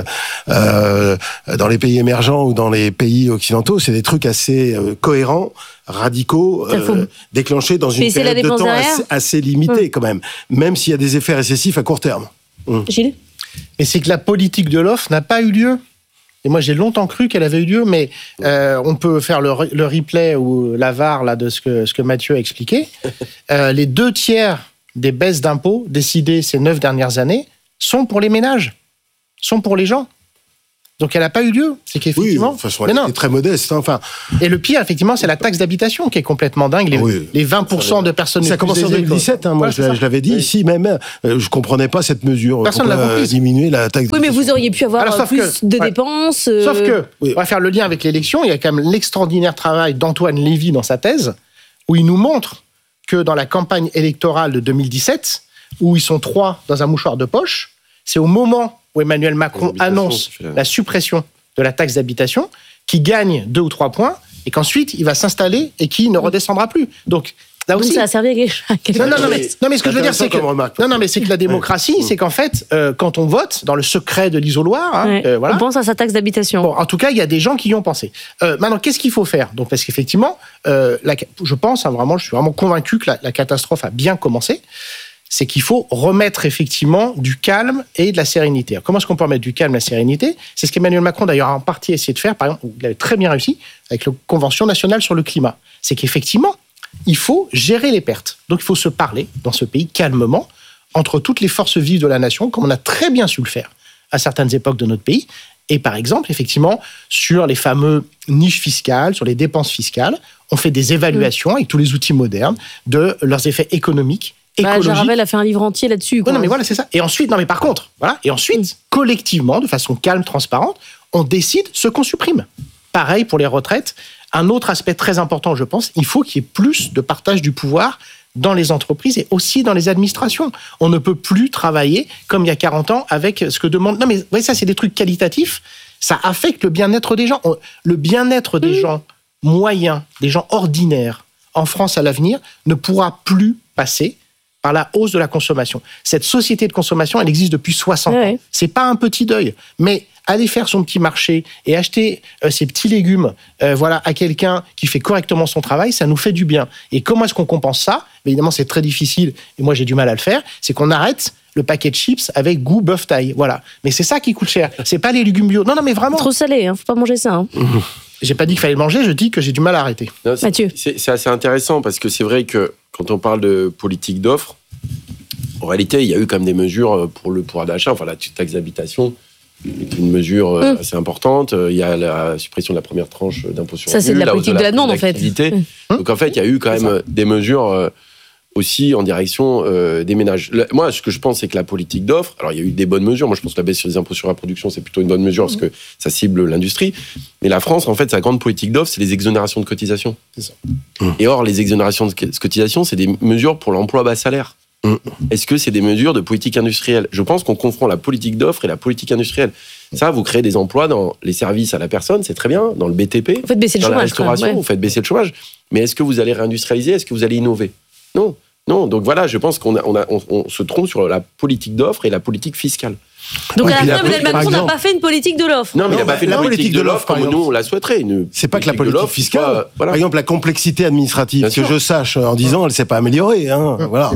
dans les pays émergents ou dans les pays occidentaux, c'est des trucs assez cohérents, radicaux, déclenchés dans une période de temps assez limitée quand même s'il y a des effets récessifs à court terme. Gilles ? Mais c'est que la politique de l'offre n'a pas eu lieu. Et moi, j'ai longtemps cru qu'elle avait eu lieu, mais on peut faire le replay ou la VAR là, de ce que Mathieu a expliqué. Les 2/3 des baisses d'impôts décidées ces 9 dernières années sont pour les ménages, sont pour les gens. Donc elle n'a pas eu lieu. C'est qu'effectivement. Oui, de toute façon, elle est très modeste. Enfin. Et le pire, effectivement, c'est la taxe d'habitation qui est complètement dingue. Les 20% de personnes. Ça a commencé en 2017. Moi, je l'avais dit ici même. Je comprenais pas cette mesure. Personne ne l'a compris. Diminuer la taxe. Oui, mais vous auriez pu avoir plus de dépenses. Sauf que, on va faire le lien avec l'élection. Il y a quand même l'extraordinaire travail d'Antoine Lévy dans sa thèse, où il nous montre que dans la campagne électorale de 2017, où ils sont 3 dans un mouchoir de poche, c'est au moment où Emmanuel Macron annonce la suppression de la taxe d'habitation, qui gagne 2 ou 3 points, et qu'ensuite il va s'installer et qui ne redescendra plus. Donc là aussi, ça a servi à quelque chose. Non, mais ce que je veux dire, c'est que c'est que la démocratie, c'est qu'en fait, quand on vote dans le secret de l'isoloir, on pense à sa taxe d'habitation. Bon, en tout cas, il y a des gens qui y ont pensé. Maintenant, qu'est-ce qu'il faut faire ? Donc, parce qu'effectivement, je pense, je suis vraiment convaincu que la catastrophe a bien commencé. C'est qu'il faut remettre effectivement du calme et de la sérénité. Alors, comment est-ce qu'on peut remettre du calme et de la sérénité ? C'est ce qu'Emmanuel Macron, d'ailleurs, a en partie essayé de faire. Par exemple, il avait très bien réussi avec la Convention nationale sur le climat. C'est qu'effectivement, il faut gérer les pertes. Donc, il faut se parler dans ce pays calmement entre toutes les forces vives de la nation, comme on a très bien su le faire à certaines époques de notre pays. Et par exemple, effectivement, sur les fameux niches fiscales, sur les dépenses fiscales, on fait des évaluations avec tous les outils modernes de leurs effets économiques. Jaravel a fait un livre entier là-dessus. Non, mais voilà, c'est ça. Et ensuite, collectivement, de façon calme, transparente, on décide ce qu'on supprime. Pareil pour les retraites. Un autre aspect très important, je pense, il faut qu'il y ait plus de partage du pouvoir dans les entreprises et aussi dans les administrations. On ne peut plus travailler comme il y a 40 ans avec ce que demande... Non, mais vous voyez, ça, c'est des trucs qualitatifs. Ça affecte le bien-être des gens. Le bien-être des gens moyens, des gens ordinaires en France à l'avenir ne pourra plus passer par la hausse de la consommation. Cette société de consommation, elle existe depuis 60 ans. C'est pas un petit deuil, mais aller faire son petit marché et acheter ses petits légumes à quelqu'un qui fait correctement son travail, ça nous fait du bien. Et comment est-ce qu'on compense ça ? Évidemment, c'est très difficile, et moi j'ai du mal à le faire, c'est qu'on arrête le paquet de chips avec goût bœuf taille. Voilà. Mais c'est ça qui coûte cher. C'est pas les légumes bio. Non, mais vraiment. Trop salé, faut pas manger ça. J'ai pas dit qu'il fallait le manger, je dis que j'ai du mal à arrêter. Non, Mathieu. C'est assez intéressant parce que c'est vrai que quand on parle de politique d'offres, en réalité, il y a eu quand même des mesures pour le pouvoir d'achat. Enfin, la taxe d'habitation est une mesure assez importante. Il y a la suppression de la première tranche d'impôt sur le revenu. Ça, c'est de la politique de la demande, en fait. Donc, en fait, il y a eu quand même des mesures aussi en direction des ménages. Moi, ce que je pense, c'est que la politique d'offres, alors il y a eu des bonnes mesures. Moi, je pense que la baisse sur les impôts sur la production, c'est plutôt une bonne mesure parce que ça cible l'industrie. Mais la France, en fait, sa grande politique d'offres, c'est les exonérations de cotisations. C'est ça. Et or, les exonérations de cotisations, c'est des mesures pour l'emploi bas salaire. Est-ce que c'est des mesures de politique industrielle ? Je pense qu'on confond la politique d'offres et la politique industrielle. Ça, vous créez des emplois dans les services à la personne, c'est très bien, dans le BTP, vous faites baisser le chômage, la restauration, vous faites baisser le chômage. Mais est-ce que vous allez réindustrialiser ? Est-ce que vous allez innover ? Non. Donc voilà, je pense qu'on se trompe sur la politique d'offres et la politique fiscale. Donc à la fin, Emmanuel Macron n'a pas fait une politique de l'offre. Non, mais il n'a pas fait la politique de l'offre comme nous on la souhaiterait. C'est pas que la politique fiscale. Par exemple, la complexité administrative, que je sache, en 10 ans, elle s'est pas améliorée. Voilà.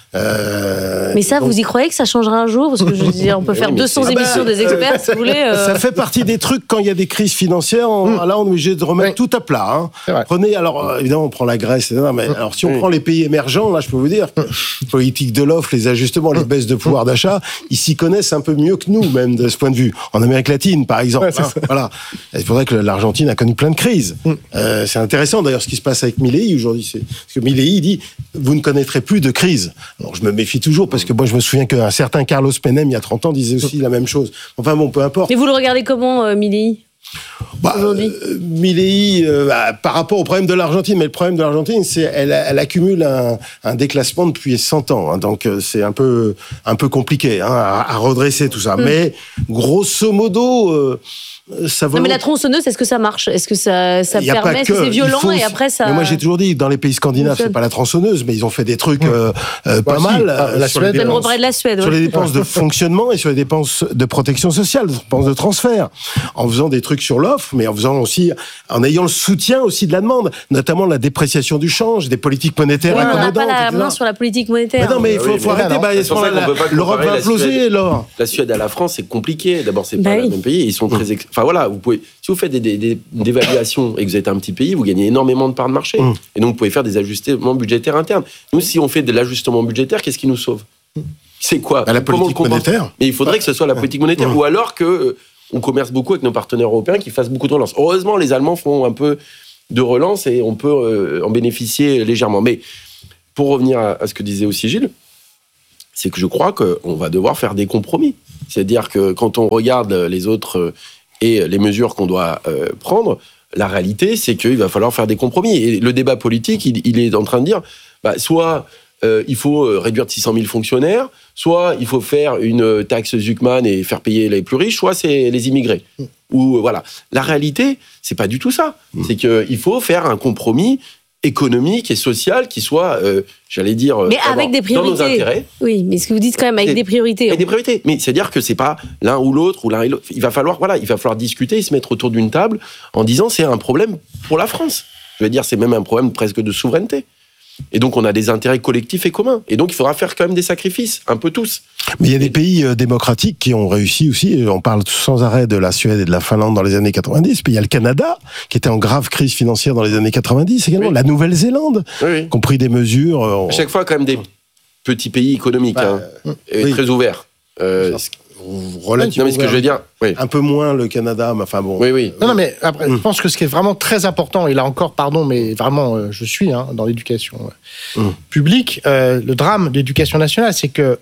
Mais ça, vous y croyez que ça changera un jour ? Parce que je veux dire, on peut faire 200 émissions des experts, si vous voulez. Ça fait partie des trucs, quand il y a des crises financières, là, on est obligé de remettre tout à plat. Prenez, alors, évidemment, on prend la Grèce, mais alors, si on prend les pays émergents, là, je peux vous dire, politique de l'offre, les ajustements, les baisses de pouvoir d'achat, ils s'y connaissent un peu mieux que nous, même, de ce point de vue. En Amérique latine, par exemple. Voilà. C'est pour ça que l'Argentine a connu plein de crises. C'est intéressant, d'ailleurs, ce qui se passe avec Milei aujourd'hui. Parce que Milei, il dit, vous ne connaîtrez plus de crise. Alors, je me méfie toujours parce que moi, je me souviens qu'un certain Carlos Menem, il y a 30 ans, disait aussi la même chose. Enfin bon, peu importe. Mais vous le regardez comment, Milei ? Aujourd'hui, Milei, par rapport au problème de l'Argentine, mais le problème de l'Argentine, c'est elle accumule un déclassement depuis 100 ans, donc c'est un peu compliqué à redresser tout ça. Mais grosso modo, ça va. Non, mais la tronçonneuse, est-ce que ça marche ? Est-ce que ça permet ? Est-ce que c'est violent et après ça. Mais moi, j'ai toujours dit, dans les pays scandinaves, c'est pas la tronçonneuse, mais ils ont fait des trucs pas mal. La Suède. Même reparler de la Suède. Sur les dépenses de fonctionnement et sur les dépenses de protection sociale, des dépenses de transfert, en faisant des trucs sur l'offre, mais en ayant le soutien aussi de la demande, notamment la dépréciation du change, des politiques monétaires accommodantes. On n'a pas la main sur la politique monétaire. Mais non, mais il faut arrêter. L'Europe va imploser, alors. La Suède à la France, c'est compliqué. D'abord, c'est pas le même pays. Ils sont très. Enfin voilà, si vous faites des évaluations et que vous êtes un petit pays, vous gagnez énormément de parts de marché. Et donc vous pouvez faire des ajustements budgétaires internes. Nous, si on fait de l'ajustement budgétaire, qu'est-ce qui nous sauve ? C'est quoi ? La politique monétaire. Mais il faudrait que ce soit la politique monétaire. Ou alors qu'on commerce beaucoup avec nos partenaires européens qui fassent beaucoup de relance. Heureusement, les Allemands font un peu de relance et on peut en bénéficier légèrement. Mais pour revenir à ce que disait aussi Gilles, c'est que je crois qu'on va devoir faire des compromis. C'est-à-dire que quand on regarde les autres et les mesures qu'on doit prendre, la réalité, c'est qu'il va falloir faire des compromis. Et le débat politique, il est en train de dire, soit il faut réduire de 600 000 fonctionnaires, soit il faut faire une taxe Zuckman et faire payer les plus riches, soit c'est les immigrés. Ou voilà. La réalité, c'est pas du tout ça. C'est qu'il faut faire un compromis économique et social qui soit, j'allais dire, mais avec des priorités. Dans nos intérêts. Oui, mais ce que vous dites quand même avec des priorités. Avec des priorités. Mais c'est-à-dire que c'est pas l'un ou l'autre ou l'un et l'autre. Il va falloir discuter et se mettre autour d'une table en disant c'est un problème pour la France. Je veux dire, c'est même un problème presque de souveraineté. Et donc, on a des intérêts collectifs et communs. Et donc, il faudra faire quand même des sacrifices, un peu tous. Mais il y a des pays démocratiques qui ont réussi aussi. On parle sans arrêt de la Suède et de la Finlande dans les années 90. Puis il y a le Canada, qui était en grave crise financière dans les années 90 également. Oui. La Nouvelle-Zélande, qui ont pris des mesures. À chaque fois, quand même, des petits pays économiques, très ouverts. Relativement. Non, mais ce que je veux dire, un peu moins le Canada, mais enfin bon. Oui. Non, mais après, je pense que ce qui est vraiment très important, et là encore, pardon, mais vraiment, je suis dans l'éducation publique, le drame de l'éducation nationale, c'est que,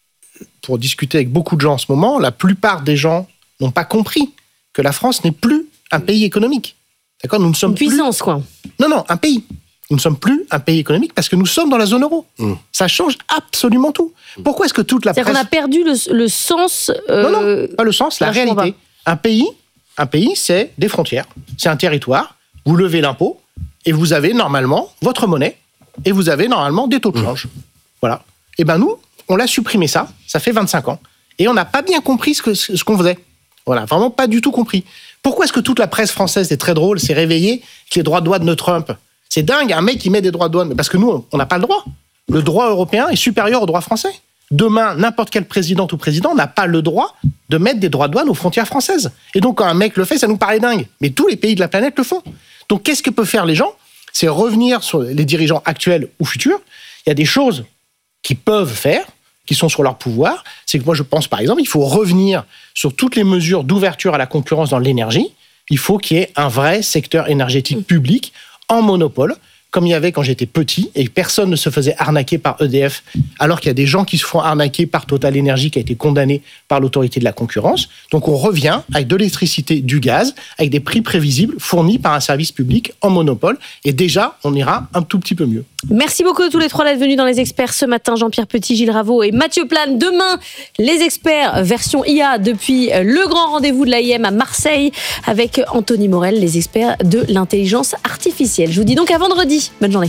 pour discuter avec beaucoup de gens en ce moment, la plupart des gens n'ont pas compris que la France n'est plus un pays économique. D'accord ? Nous ne sommes une puissance, quoi. Non, un pays. Nous ne sommes plus un pays économique parce que nous sommes dans la zone euro. Ça change absolument tout. Pourquoi est-ce que toute la presse... C'est-à-dire qu'on a perdu le sens... Non, pas le sens, la réalité. Un pays, c'est des frontières, c'est un territoire, vous levez l'impôt, et vous avez normalement votre monnaie, et vous avez normalement des taux de change. Voilà. Et ben nous, on l'a supprimé ça fait 25 ans, et on n'a pas bien compris ce qu'on faisait. Voilà, vraiment pas du tout compris. Pourquoi est-ce que toute la presse française, c'est très drôle, s'est réveillée avec les droits de douane de Trump ? C'est dingue, un mec qui met des droits de douane, parce que nous, on n'a pas le droit. Le droit européen est supérieur au droit français. Demain, n'importe quel présidente ou président n'a pas le droit de mettre des droits de douane aux frontières françaises. Et donc, quand un mec le fait, ça nous paraît dingue. Mais tous les pays de la planète le font. Donc, qu'est-ce que peuvent faire les gens ? C'est revenir sur les dirigeants actuels ou futurs. Il y a des choses qu'ils peuvent faire, qui sont sur leur pouvoir. C'est que moi, je pense, par exemple, il faut revenir sur toutes les mesures d'ouverture à la concurrence dans l'énergie. Il faut qu'il y ait un vrai secteur énergétique public en monopole, comme il y avait quand j'étais petit, et personne ne se faisait arnaquer par EDF, alors qu'il y a des gens qui se font arnaquer par Total Energy, qui a été condamné par l'autorité de la concurrence. Donc on revient avec de l'électricité, du gaz, avec des prix prévisibles, fournis par un service public en monopole, et déjà, on ira un tout petit peu mieux. Merci beaucoup à tous les trois d'être venus dans Les Experts ce matin. Jean-Pierre Petit, Gilles Raveau et Mathieu Plane. Demain, Les Experts, version IA, depuis le grand rendez-vous de l'AIM à Marseille, avec Anthony Morel, les experts de l'intelligence artificielle. Je vous dis donc à vendredi. Bonne journée.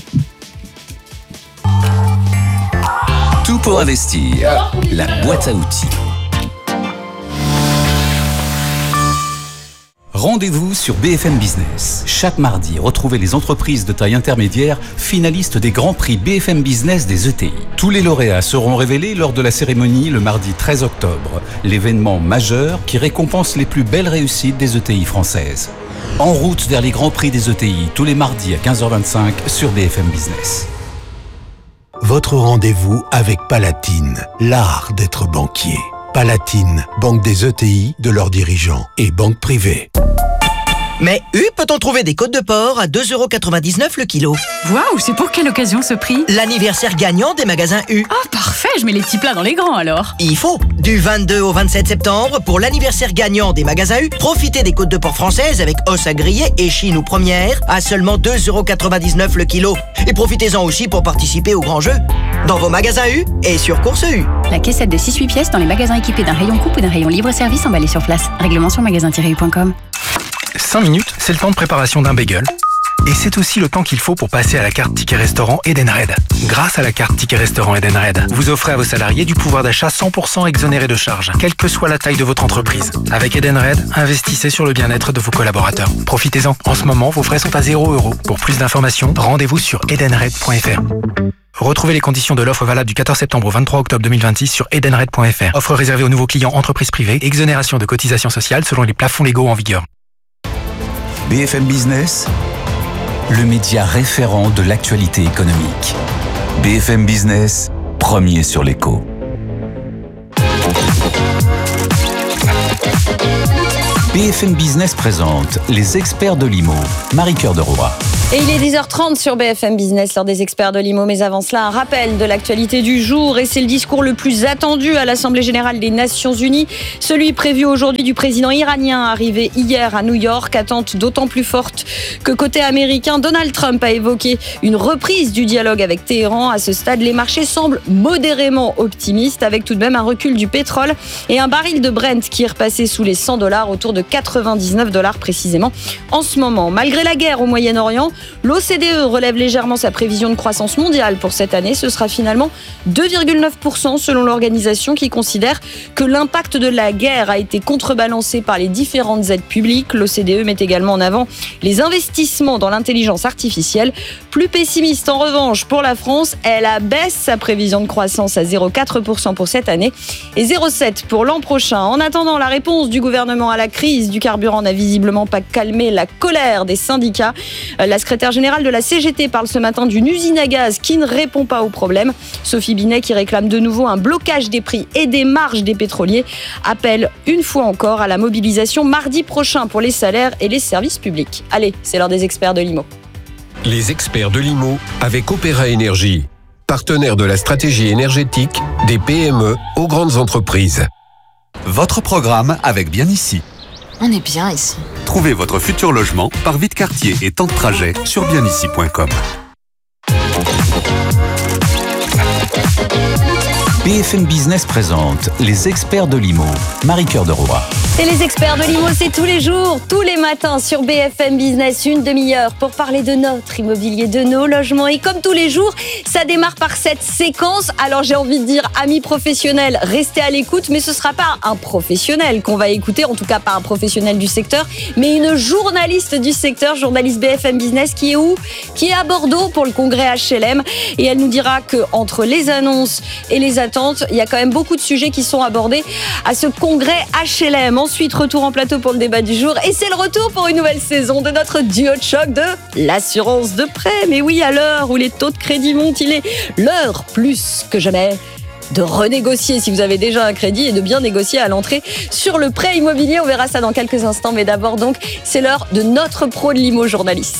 Tout pour investir. La boîte à outils. Rendez-vous sur BFM Business. Chaque mardi, retrouvez les entreprises de taille intermédiaire finalistes des grands prix BFM Business des ETI. Tous les lauréats seront révélés lors de la cérémonie le mardi 13 octobre, l'événement majeur qui récompense les plus belles réussites des ETI françaises. En route vers les grands prix des ETI, tous les mardis à 15h25 sur BFM Business. Votre rendez-vous avec Palatine, l'art d'être banquier. Palatine, banque des ETI, de leurs dirigeants et banque privée. Mais peut-on trouver des côtes de porc à 2,99€ le kilo ? Waouh, c'est pour quelle occasion ce prix ? L'anniversaire gagnant des magasins U. Ah, parfait, je mets les petits plats dans les grands alors. Il faut. Du 22 au 27 septembre, pour l'anniversaire gagnant des magasins U, profitez des côtes de porc françaises avec os à griller et chine ou première à seulement 2,99€ le kilo. Et profitez-en aussi pour participer au grand jeu dans vos magasins U et sur Course U. La caissette de 6-8 pièces dans les magasins équipés d'un rayon coupe ou d'un rayon libre-service emballé sur place. Règlement sur magasin-u.com. 5 minutes, c'est le temps de préparation d'un bagel. Et c'est aussi le temps qu'il faut pour passer à la carte Ticket Restaurant Edenred. Grâce à la carte Ticket Restaurant Edenred, vous offrez à vos salariés du pouvoir d'achat 100% exonéré de charges, quelle que soit la taille de votre entreprise. Avec Edenred, investissez sur le bien-être de vos collaborateurs. Profitez-en. En ce moment, vos frais sont à 0 €. Pour plus d'informations, rendez-vous sur edenred.fr. Retrouvez les conditions de l'offre valable du 14 septembre au 23 octobre 2026 sur edenred.fr. Offre réservée aux nouveaux clients entreprises privées. Exonération de cotisations sociales selon les plafonds légaux en vigueur. BFM Business, le média référent de l'actualité économique. BFM Business, premier sur l'écho. BFM Business présente les experts de l'IMO. Marie-Cœur de Roy. Et il est 10h30 sur BFM Business, l'heure des experts de l'IMO. Mais avant cela, un rappel de l'actualité du jour. Et c'est le discours le plus attendu à l'Assemblée générale des Nations Unies. Celui prévu aujourd'hui du président iranien, arrivé hier à New York. Attente d'autant plus forte que côté américain, Donald Trump a évoqué une reprise du dialogue avec Téhéran. À ce stade, les marchés semblent modérément optimistes, avec tout de même un recul du pétrole et un baril de Brent qui est repassé sous les $100, autour de $99 précisément en ce moment. Malgré la guerre au Moyen-Orient, l'OCDE relève légèrement sa prévision de croissance mondiale pour cette année. Ce sera finalement 2,9% selon l'organisation, qui considère que l'impact de la guerre a été contrebalancé par les différentes aides publiques. L'OCDE met également en avant les investissements dans l'intelligence artificielle. Plus pessimiste en revanche pour la France, elle abaisse sa prévision de croissance à 0,4% pour cette année et 0,7% pour l'an prochain. En attendant, la réponse du gouvernement à la crise du carburant n'a visiblement pas calmé la colère des syndicats. La secrétaire générale de la CGT parle ce matin d'une usine à gaz qui ne répond pas au problème. Sophie Binet, qui réclame de nouveau un blocage des prix et des marges des pétroliers, appelle une fois encore à la mobilisation mardi prochain pour les salaires et les services publics. Allez, c'est l'heure des experts de l'IMO. Les experts de l'IMO avec Opéra Énergie, partenaire de la stratégie énergétique des PME aux grandes entreprises. Votre programme avec Bien Ici. On est bien ici. Trouvez votre futur logement par vie de quartier et temps de trajet sur bienici.com. BFM Business présente les experts de l'IMO. Marie-Cœur de Roy. Et les experts de l'IMO, c'est tous les jours, tous les matins sur BFM Business, une demi-heure pour parler de notre immobilier, de nos logements. Et comme tous les jours, ça démarre par cette séquence. Alors j'ai envie de dire, amis professionnels, restez à l'écoute, mais ce ne sera pas un professionnel qu'on va écouter, en tout cas pas un professionnel du secteur, mais une journaliste du secteur, journaliste BFM Business, qui est où ? Qui est à Bordeaux pour le congrès HLM. Et elle nous dira qu'entre les annonces et les attentes, il y a quand même beaucoup de sujets qui sont abordés à ce congrès HLM. Ensuite, retour en plateau pour le débat du jour. Et c'est le retour pour une nouvelle saison de notre duo de choc de l'assurance de prêt. Mais oui, à l'heure où les taux de crédit montent, il est l'heure plus que jamais de renégocier si vous avez déjà un crédit et de bien négocier à l'entrée sur le prêt immobilier. On verra ça dans quelques instants. Mais d'abord, donc, c'est l'heure de notre pro de l'IMO journaliste.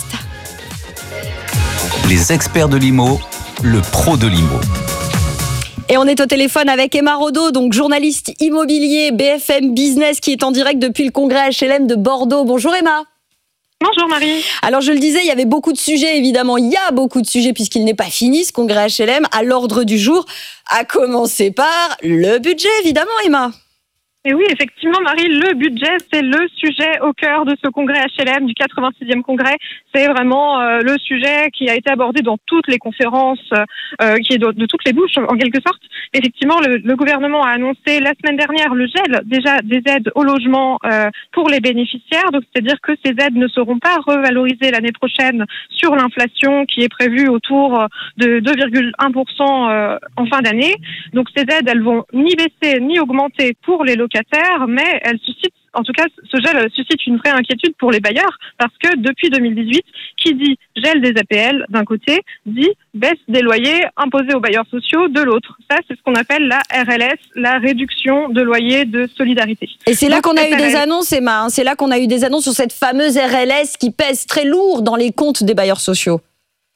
Les experts de l'IMO, le pro de l'IMO. Et on est au téléphone avec Emma Rodeau, donc journaliste immobilier BFM Business, qui est en direct depuis le congrès HLM de Bordeaux. Bonjour Emma. Bonjour Marie. Alors je le disais, il y avait beaucoup de sujets, évidemment. Il y a beaucoup de sujets puisqu'il n'est pas fini, ce congrès HLM, à l'ordre du jour. À commencer par le budget, évidemment Emma. Et oui, effectivement, Marie, le budget, c'est le sujet au cœur de ce congrès HLM, du 86e congrès. C'est vraiment le sujet qui a été abordé dans toutes les conférences, qui est de toutes les bouches, en quelque sorte. Effectivement, le gouvernement a annoncé la semaine dernière le gel déjà des aides au logement pour les bénéficiaires. Donc, c'est-à-dire que ces aides ne seront pas revalorisées l'année prochaine sur l'inflation qui est prévue autour de 2,1% en fin d'année. Donc, ces aides, elles vont ni baisser ni augmenter pour les locataires, mais elles suscitent, en tout cas, ce gel suscite une vraie inquiétude pour les bailleurs, parce que depuis 2018, qui dit gel des APL d'un côté, dit baisse des loyers imposés aux bailleurs sociaux de l'autre. Ça, c'est ce qu'on appelle la RLS, la réduction de loyer de solidarité. Et c'est là qu'on a eu des annonces, Emma, hein, c'est là qu'on a eu des annonces sur cette fameuse RLS qui pèse très lourd dans les comptes des bailleurs sociaux.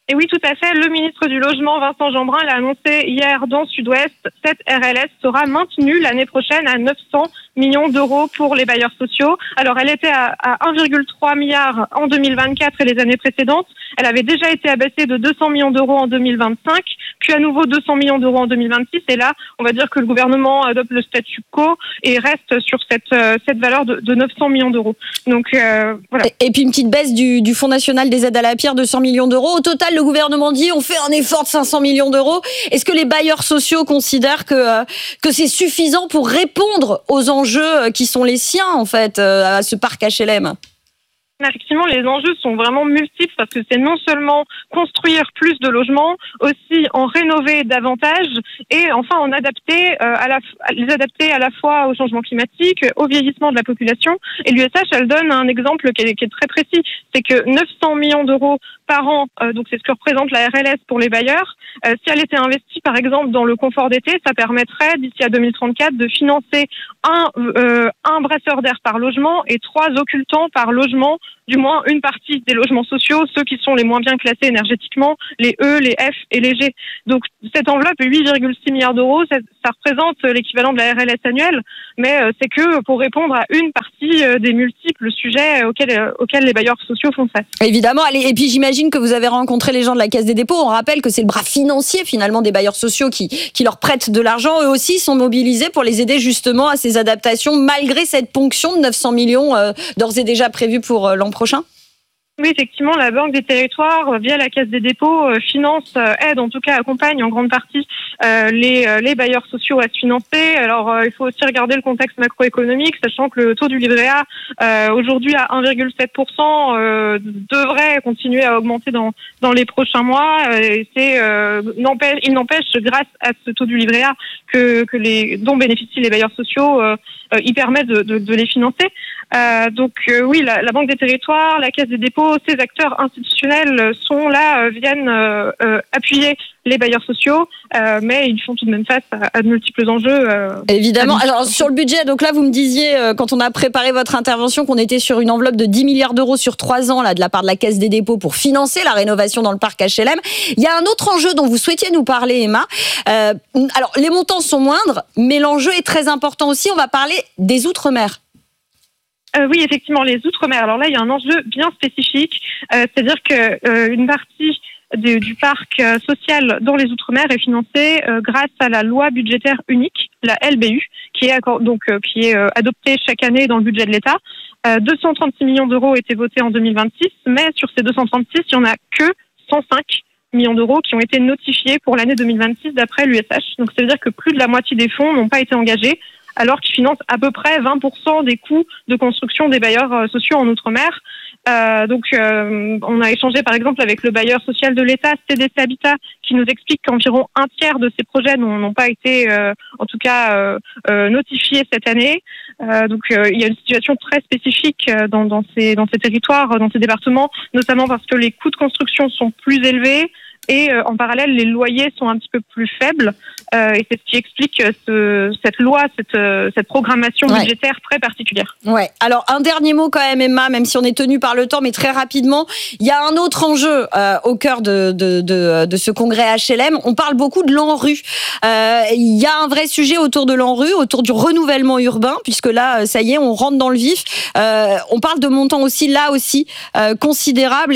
Et oui, tout à fait. Le ministre du Logement, Vincent Jeanbrun, l'a annoncé hier dans Sud-Ouest. Cette RLS sera maintenue l'année prochaine à 900 millions d'euros pour les bailleurs sociaux. Alors, elle était à 1,3 milliard en 2024 et les années précédentes. Elle avait déjà été abaissée de 200 millions d'euros en 2025, puis à nouveau 200 millions d'euros en 2026. Et là, on va dire que le gouvernement adopte le statu quo et reste sur cette valeur de 900 millions d'euros. Donc, voilà. Et puis une petite baisse du Fonds national des aides à la pierre de 100 millions d'euros. Au total, le gouvernement dit on fait un effort de 500 millions d'euros. Est-ce que les bailleurs sociaux considèrent que c'est suffisant pour répondre aux enjeux qui sont les siens, en fait, à ce parc HLM ? Effectivement, les enjeux sont vraiment multiples parce que c'est non seulement construire plus de logements, aussi en rénover davantage et enfin en adapter, les adapter à la fois au changement climatique, au vieillissement de la population. Et l'USH, elle donne un exemple qui est très précis, c'est que 900 millions d'euros par an, donc c'est ce que représente la RLS pour les bailleurs. Si elle était investie par exemple dans le confort d'été, ça permettrait d'ici à 2034 de financer un brasseur d'air par logement et 3 occultants par logement, du moins une partie des logements sociaux, ceux qui sont les moins bien classés énergétiquement, les E, les F et les G. Donc cette enveloppe, 8,6 milliards d'euros, ça représente l'équivalent de la RLS annuelle, mais c'est que pour répondre à une partie des multiples sujets auxquels les bailleurs sociaux font face. Évidemment, et puis j'imagine que vous avez rencontré les gens de la Caisse des dépôts. On rappelle que c'est le bras financier finalement des bailleurs sociaux qui leur prêtent de l'argent. Eux aussi sont mobilisés pour les aider justement à ces adaptations, malgré cette ponction de 900 millions d'ores et déjà prévue pour l'an prochain. Oui, effectivement, la Banque des Territoires, via la Caisse des dépôts, finance, aide, en tout cas accompagne en grande partie les bailleurs sociaux à se financer. Alors, il faut aussi regarder le contexte macroéconomique, sachant que le taux du livret A, aujourd'hui à 1,7%, devrait continuer à augmenter dans les prochains mois. Et il n'empêche, grâce à ce taux du livret A, dont bénéficient les bailleurs sociaux, il permet de les financer. Donc oui, la Banque des Territoires, la Caisse des dépôts, ces acteurs institutionnels sont là, viennent appuyer les bailleurs sociaux, mais ils font tout de même face à de multiples enjeux. Évidemment. Alors sur le budget, donc là vous me disiez quand on a préparé votre intervention qu'on était sur une enveloppe de 10 milliards d'euros sur 3 ans là de la part de la Caisse des dépôts pour financer la rénovation dans le parc HLM. Il y a un autre enjeu dont vous souhaitiez nous parler, Emma. Alors les montants sont moindres, mais l'enjeu est très important aussi. On va parler des Outre-mer. Oui, effectivement, les Outre-mer. Alors là, il y a un enjeu bien spécifique, c'est-à-dire que une partie du parc social dans les Outre-mer est financée grâce à la loi budgétaire unique, la LBU, qui est adoptée chaque année dans le budget de l'État. 236 millions d'euros ont été votés en 2026, mais sur ces 236, il n'y en a que 105 millions d'euros qui ont été notifiés pour l'année 2026 d'après l'USH. Donc ça veut dire que plus de la moitié des fonds n'ont pas été engagés, alors qu'ils financent à peu près 20% des coûts de construction des bailleurs sociaux en Outre-mer. Donc, on a échangé par exemple avec le bailleur social de l'État, CDC Habitat, qui nous explique qu'environ un tiers de ces projets n'ont pas été, en tout cas, notifiés cette année. Donc, il y a une situation très spécifique dans ces territoires, dans ces départements, notamment parce que les coûts de construction sont plus élevés. Et en parallèle, les loyers sont un petit peu plus faibles. Et c'est ce qui explique cette loi, cette programmation budgétaire très particulière. Ouais. Alors, un dernier mot quand même, Emma, même si on est tenu par le temps, mais très rapidement. Il y a un autre enjeu au cœur de ce congrès HLM. On parle beaucoup de l'ANRU. Il y a un vrai sujet autour de l'ANRU, autour du renouvellement urbain, puisque là, ça y est, on rentre dans le vif. On parle de montants aussi, là aussi, considérables.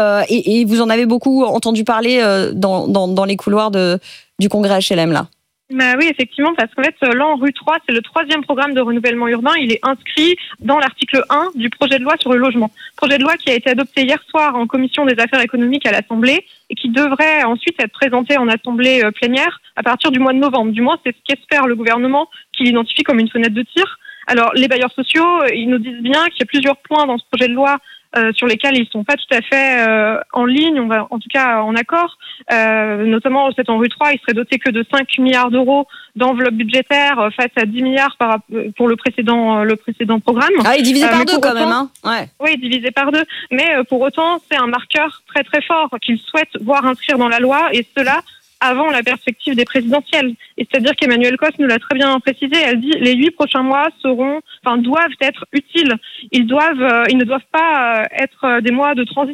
Et vous en avez beaucoup entendu parler dans les couloirs du congrès HLM là. Oui, effectivement, parce qu'en fait, l'ANRU 3, c'est le 3e programme de renouvellement urbain. Il est inscrit dans l'article 1 du projet de loi sur le logement. Projet de loi qui a été adopté hier soir en commission des affaires économiques à l'Assemblée et qui devrait ensuite être présenté en assemblée plénière à partir du mois de novembre. Du moins, c'est ce qu'espère le gouvernement, qui l'identifie comme une fenêtre de tir. Alors, les bailleurs sociaux, ils nous disent bien qu'il y a plusieurs points dans ce projet de loi sur lesquels ils sont pas tout à fait en ligne, en tout cas en accord. Notamment cet ANRU 3, il serait doté que de 5 milliards d'euros d'enveloppe budgétaire face à 10 milliards pour le précédent programme. Ah, il est divisé par deux quand même, hein. Ouais. Oui, divisé par deux. Mais pour autant, c'est un marqueur très très fort qu'ils souhaitent voir inscrire dans la loi, et cela avant la perspective des présidentielles. Et c'est-à-dire qu'Emmanuelle Cos nous l'a très bien précisé, elle dit les 8 prochains mois doivent être utiles. Ils ne doivent pas être des mois de transition.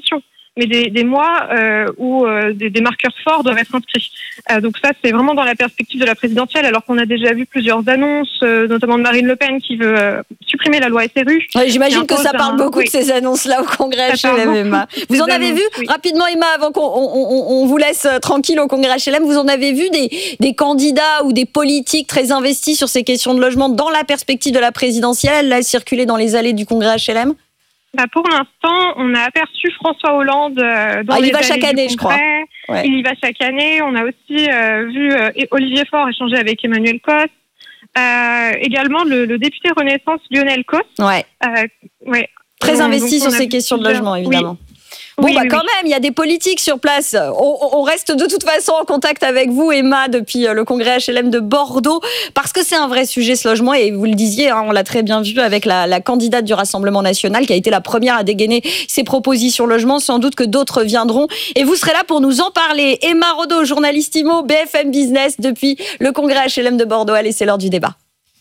mais des mois où des marqueurs forts doivent être inscrits. Donc ça, c'est vraiment dans la perspective de la présidentielle, alors qu'on a déjà vu plusieurs annonces, notamment de Marine Le Pen qui veut supprimer la loi SRU. Ouais, j'imagine que ça parle beaucoup de ces annonces-là au Congrès HLM, Emma. Vous en avez vu, rapidement Emma, avant qu'on vous laisse tranquille au Congrès HLM, vous en avez vu des candidats ou des politiques très investis sur ces questions de logement dans la perspective de la présidentielle, là, circuler dans les allées du Congrès HLM? Pour l'instant, on a aperçu François Hollande dans il les y va chaque année, je crois. Ouais. Il y va chaque année. On a aussi vu Olivier Faure échanger avec Emmanuel Cos. Également le député Renaissance Lionel Cos. Très investi sur ces questions de logement, évidemment. Oui. Quand même, il y a des politiques sur place. On reste de toute façon en contact avec vous, Emma, depuis le congrès HLM de Bordeaux, parce que c'est un vrai sujet, ce logement, et vous le disiez, on l'a très bien vu avec la candidate du Rassemblement national, qui a été la première à dégainer ses propositions logement. Sans doute que d'autres viendront, et vous serez là pour nous en parler. Emma Rodeau, journaliste IMO, BFM Business, depuis le congrès HLM de Bordeaux. Allez, c'est l'heure du débat.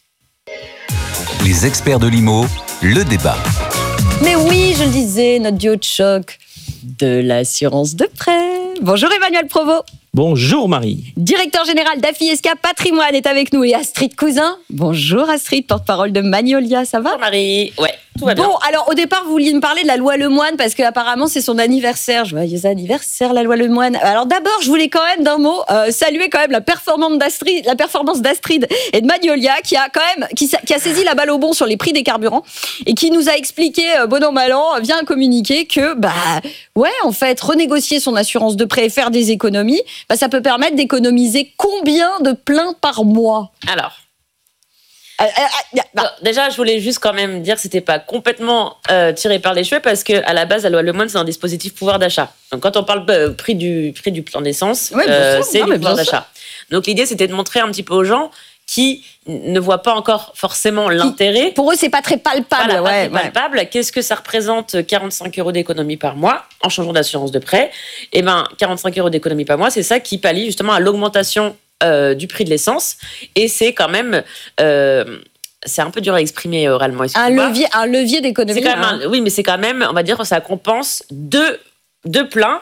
Les experts de l'IMO, le débat. Mais oui, je le disais, notre duo de choc de l'assurance de prêt. Bonjour Emmanuel Provost. Bonjour Marie. Directeur général d'Afiesca Patrimoine est avec nous, et Astrid Cousin. Bonjour Astrid, porte-parole de Magnolia, ça va? Bonjour Marie, ouais, tout va bien. Bon, alors au départ, vous vouliez me parler de la loi Lemoine parce qu'apparemment c'est son anniversaire. Joyeux anniversaire la loi Lemoine. Alors d'abord, je voulais quand même d'un mot saluer quand même la performance d'Astrid et de Magnolia qui a saisi la balle au bon sur les prix des carburants et qui nous a expliqué bon an mal an, via un communiqué que en fait renégocier son assurance de prêt et faire des économies, ça peut permettre d'économiser combien de pleins par mois? Alors, déjà, je voulais juste quand même dire que c'était pas complètement tiré par les cheveux, parce que à la base, la loi Lemoine, c'est un dispositif pouvoir d'achat. Donc, quand on parle prix du plein d'essence, c'est du pouvoir d'achat. Donc, l'idée, c'était de montrer un petit peu aux gens qui ne voient pas encore forcément l'intérêt. Pour eux, c'est pas très palpable. Voilà, pas très palpable. Qu'est-ce que ça représente 45 € d'économie par mois en changeant d'assurance de prêt? 45 € d'économie par mois, c'est ça qui pallie justement à l'augmentation du prix de l'essence. Et c'est quand même... c'est un peu dur à exprimer oralement. Un levier d'économie. Oui, mais c'est quand même, on va dire, ça compense deux pleins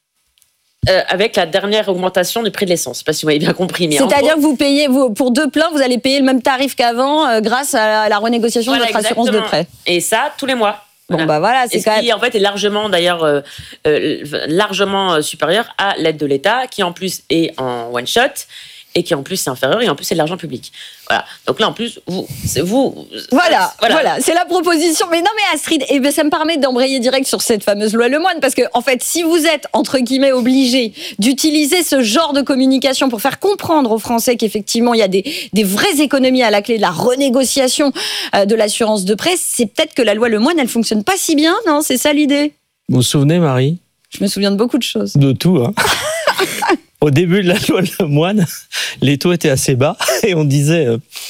avec la dernière augmentation du prix de l'essence. Je ne sais pas si vous m'avez bien compris. C'est-à-dire que vous payez, pour deux pleins, vous allez payer le même tarif qu'avant grâce à la renégociation de votre assurance de prêt. Et ça, tous les mois. C'est quand même... qui en fait est largement d'ailleurs largement supérieur à l'aide de l'État, qui en plus est en one shot et qui en plus c'est inférieur, et en plus c'est de l'argent public. Voilà. Donc là en plus Voilà, c'est la proposition. Mais non, mais Astrid, ça me permet d'embrayer direct sur cette fameuse loi Lemoine, parce que en fait, si vous êtes entre guillemets obligé d'utiliser ce genre de communication pour faire comprendre aux Français qu'effectivement il y a des vraies économies à la clé de la renégociation de l'assurance de prêt, c'est peut-être que la loi Lemoine elle fonctionne pas si bien, non? C'est ça l'idée? Vous vous souvenez, Marie? Je me souviens de beaucoup de choses. De tout, hein. Au début de la loi Lemoine, les taux étaient assez bas et on disait,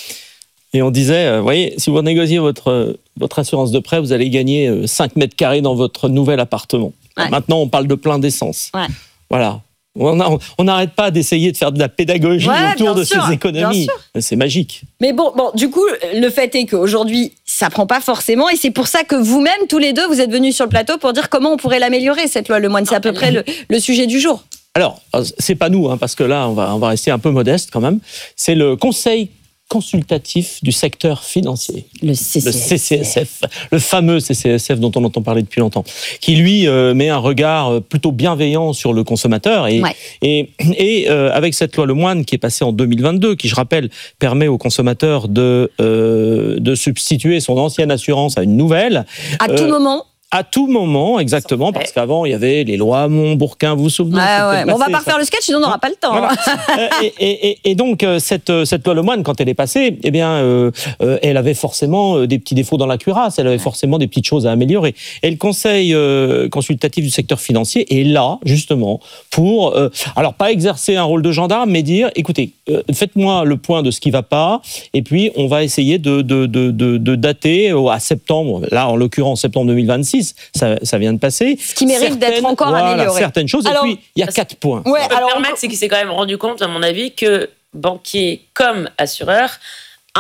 voyez, si vous renégociez votre assurance de prêt, vous allez gagner 5 mètres carrés dans votre nouvel appartement. Ouais. Maintenant, on parle de plein d'essence. Ouais. Voilà. On n'arrête pas d'essayer de faire de la pédagogie autour de ces économies. C'est magique. Mais bon, du coup, le fait est qu'aujourd'hui, ça prend pas forcément, et c'est pour ça que vous-même, tous les deux, vous êtes venus sur le plateau pour dire comment on pourrait l'améliorer, cette loi Lemoine. C'est à peu près le sujet du jour. Alors, c'est pas nous, parce que là, on va rester un peu modeste quand même. C'est le Conseil consultatif du secteur financier. Le CCSF. Le fameux CCSF dont on entend parler depuis longtemps, qui lui met un regard plutôt bienveillant sur le consommateur. Et avec cette loi Lemoine qui est passée en 2022, qui, je rappelle, permet au consommateur de substituer son ancienne assurance à une nouvelle. À tout moment. À tout moment, exactement, parce qu'avant, il y avait les lois Hamon, Bourquin, vous vous souvenez? On va pas refaire le sketch, sinon on n'aura pas le temps. Voilà. et donc, cette loi Lemoine, quand elle est passée, elle avait forcément des petits défauts dans la cuirasse, elle avait forcément des petites choses à améliorer. Et le Conseil consultatif du secteur financier est là, justement, pour, alors pas exercer un rôle de gendarme, mais dire, écoutez, faites-moi le point de ce qui ne va pas, et puis on va essayer de dater à septembre, là en l'occurrence septembre 2026, ça vient de passer. Ce qui mérite d'être encore amélioré. Certaines choses. Alors, et puis, il y a 4 points. Ce qui peut permettre, c'est qu'il s'est quand même rendu compte, à mon avis, que banquiers comme assureurs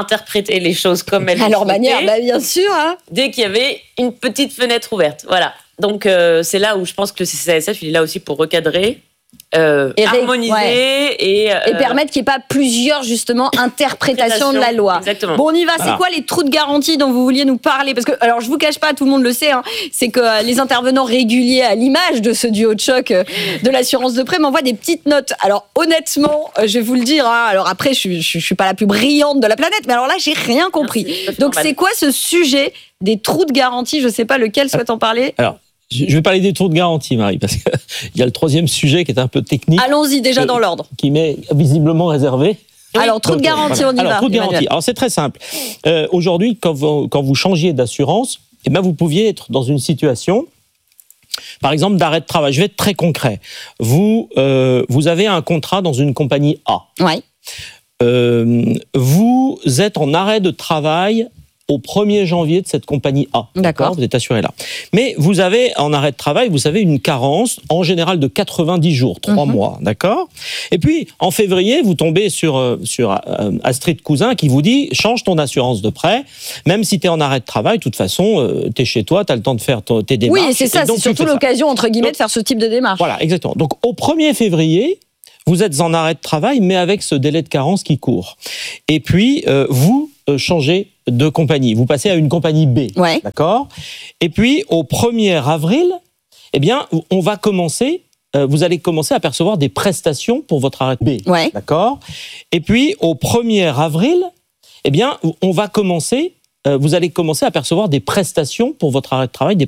interprétaient les choses comme elles à leur manière, bien sûr. Dès qu'il y avait une petite fenêtre ouverte. Voilà. Donc, c'est là où je pense que le CCASF, il est là aussi pour recadrer, harmoniser et permettre qu'il n'y ait pas plusieurs, justement, interprétations de la loi. Exactement. Bon, on y va. C'est quoi les trous de garantie dont vous vouliez nous parler? Parce que, alors, je vous cache pas, tout le monde le sait, c'est que les intervenants réguliers, à l'image de ce duo de choc de l'assurance de prêt, m'envoient des petites notes. Alors, honnêtement, je vais vous le dire, alors après, je suis pas la plus brillante de la planète, mais alors là, j'ai rien compris. Donc, c'est quoi ce sujet des trous de garantie? Je sais pas lequel souhaite en parler. Alors, je vais parler des trous de garantie, Marie, parce qu'il y a le troisième sujet qui est un peu technique. Allons-y, déjà dans l'ordre. Qui m'est visiblement réservé. Alors, trou de garantie, on y va. Trou de garantie. Alors, c'est très simple. Aujourd'hui, quand vous changiez d'assurance, vous pouviez être dans une situation, par exemple, d'arrêt de travail. Je vais être très concret. Vous avez un contrat dans une compagnie A. Ouais. Vous êtes en arrêt de travail au 1er janvier de cette compagnie A. D'accord. Vous êtes assuré là. Mais vous avez en arrêt de travail, vous savez, une carence en général de 90 jours, 3 mois, d'accord? Et puis, en février, vous tombez sur Astrid Cousin qui vous dit « Change ton assurance de prêt, même si tu es en arrêt de travail, de toute façon, tu es chez toi, tu as le temps de faire tes démarches. » Oui, et c'est ça, c'est surtout l'occasion, entre guillemets, de faire ce type de démarche. Voilà, exactement. Donc, au 1er février, vous êtes en arrêt de travail, mais avec ce délai de carence qui court. Et puis, vous changez de compagnie. Vous passez à une compagnie B. Ouais. D'accord? Et puis, au 1er avril, on va commencer, vous allez commencer à percevoir des prestations pour votre arrêt B. Ouais. D'accord? Et puis, au 1er avril, on va commencer, vous allez commencer à percevoir des prestations pour votre arrêt de travail, des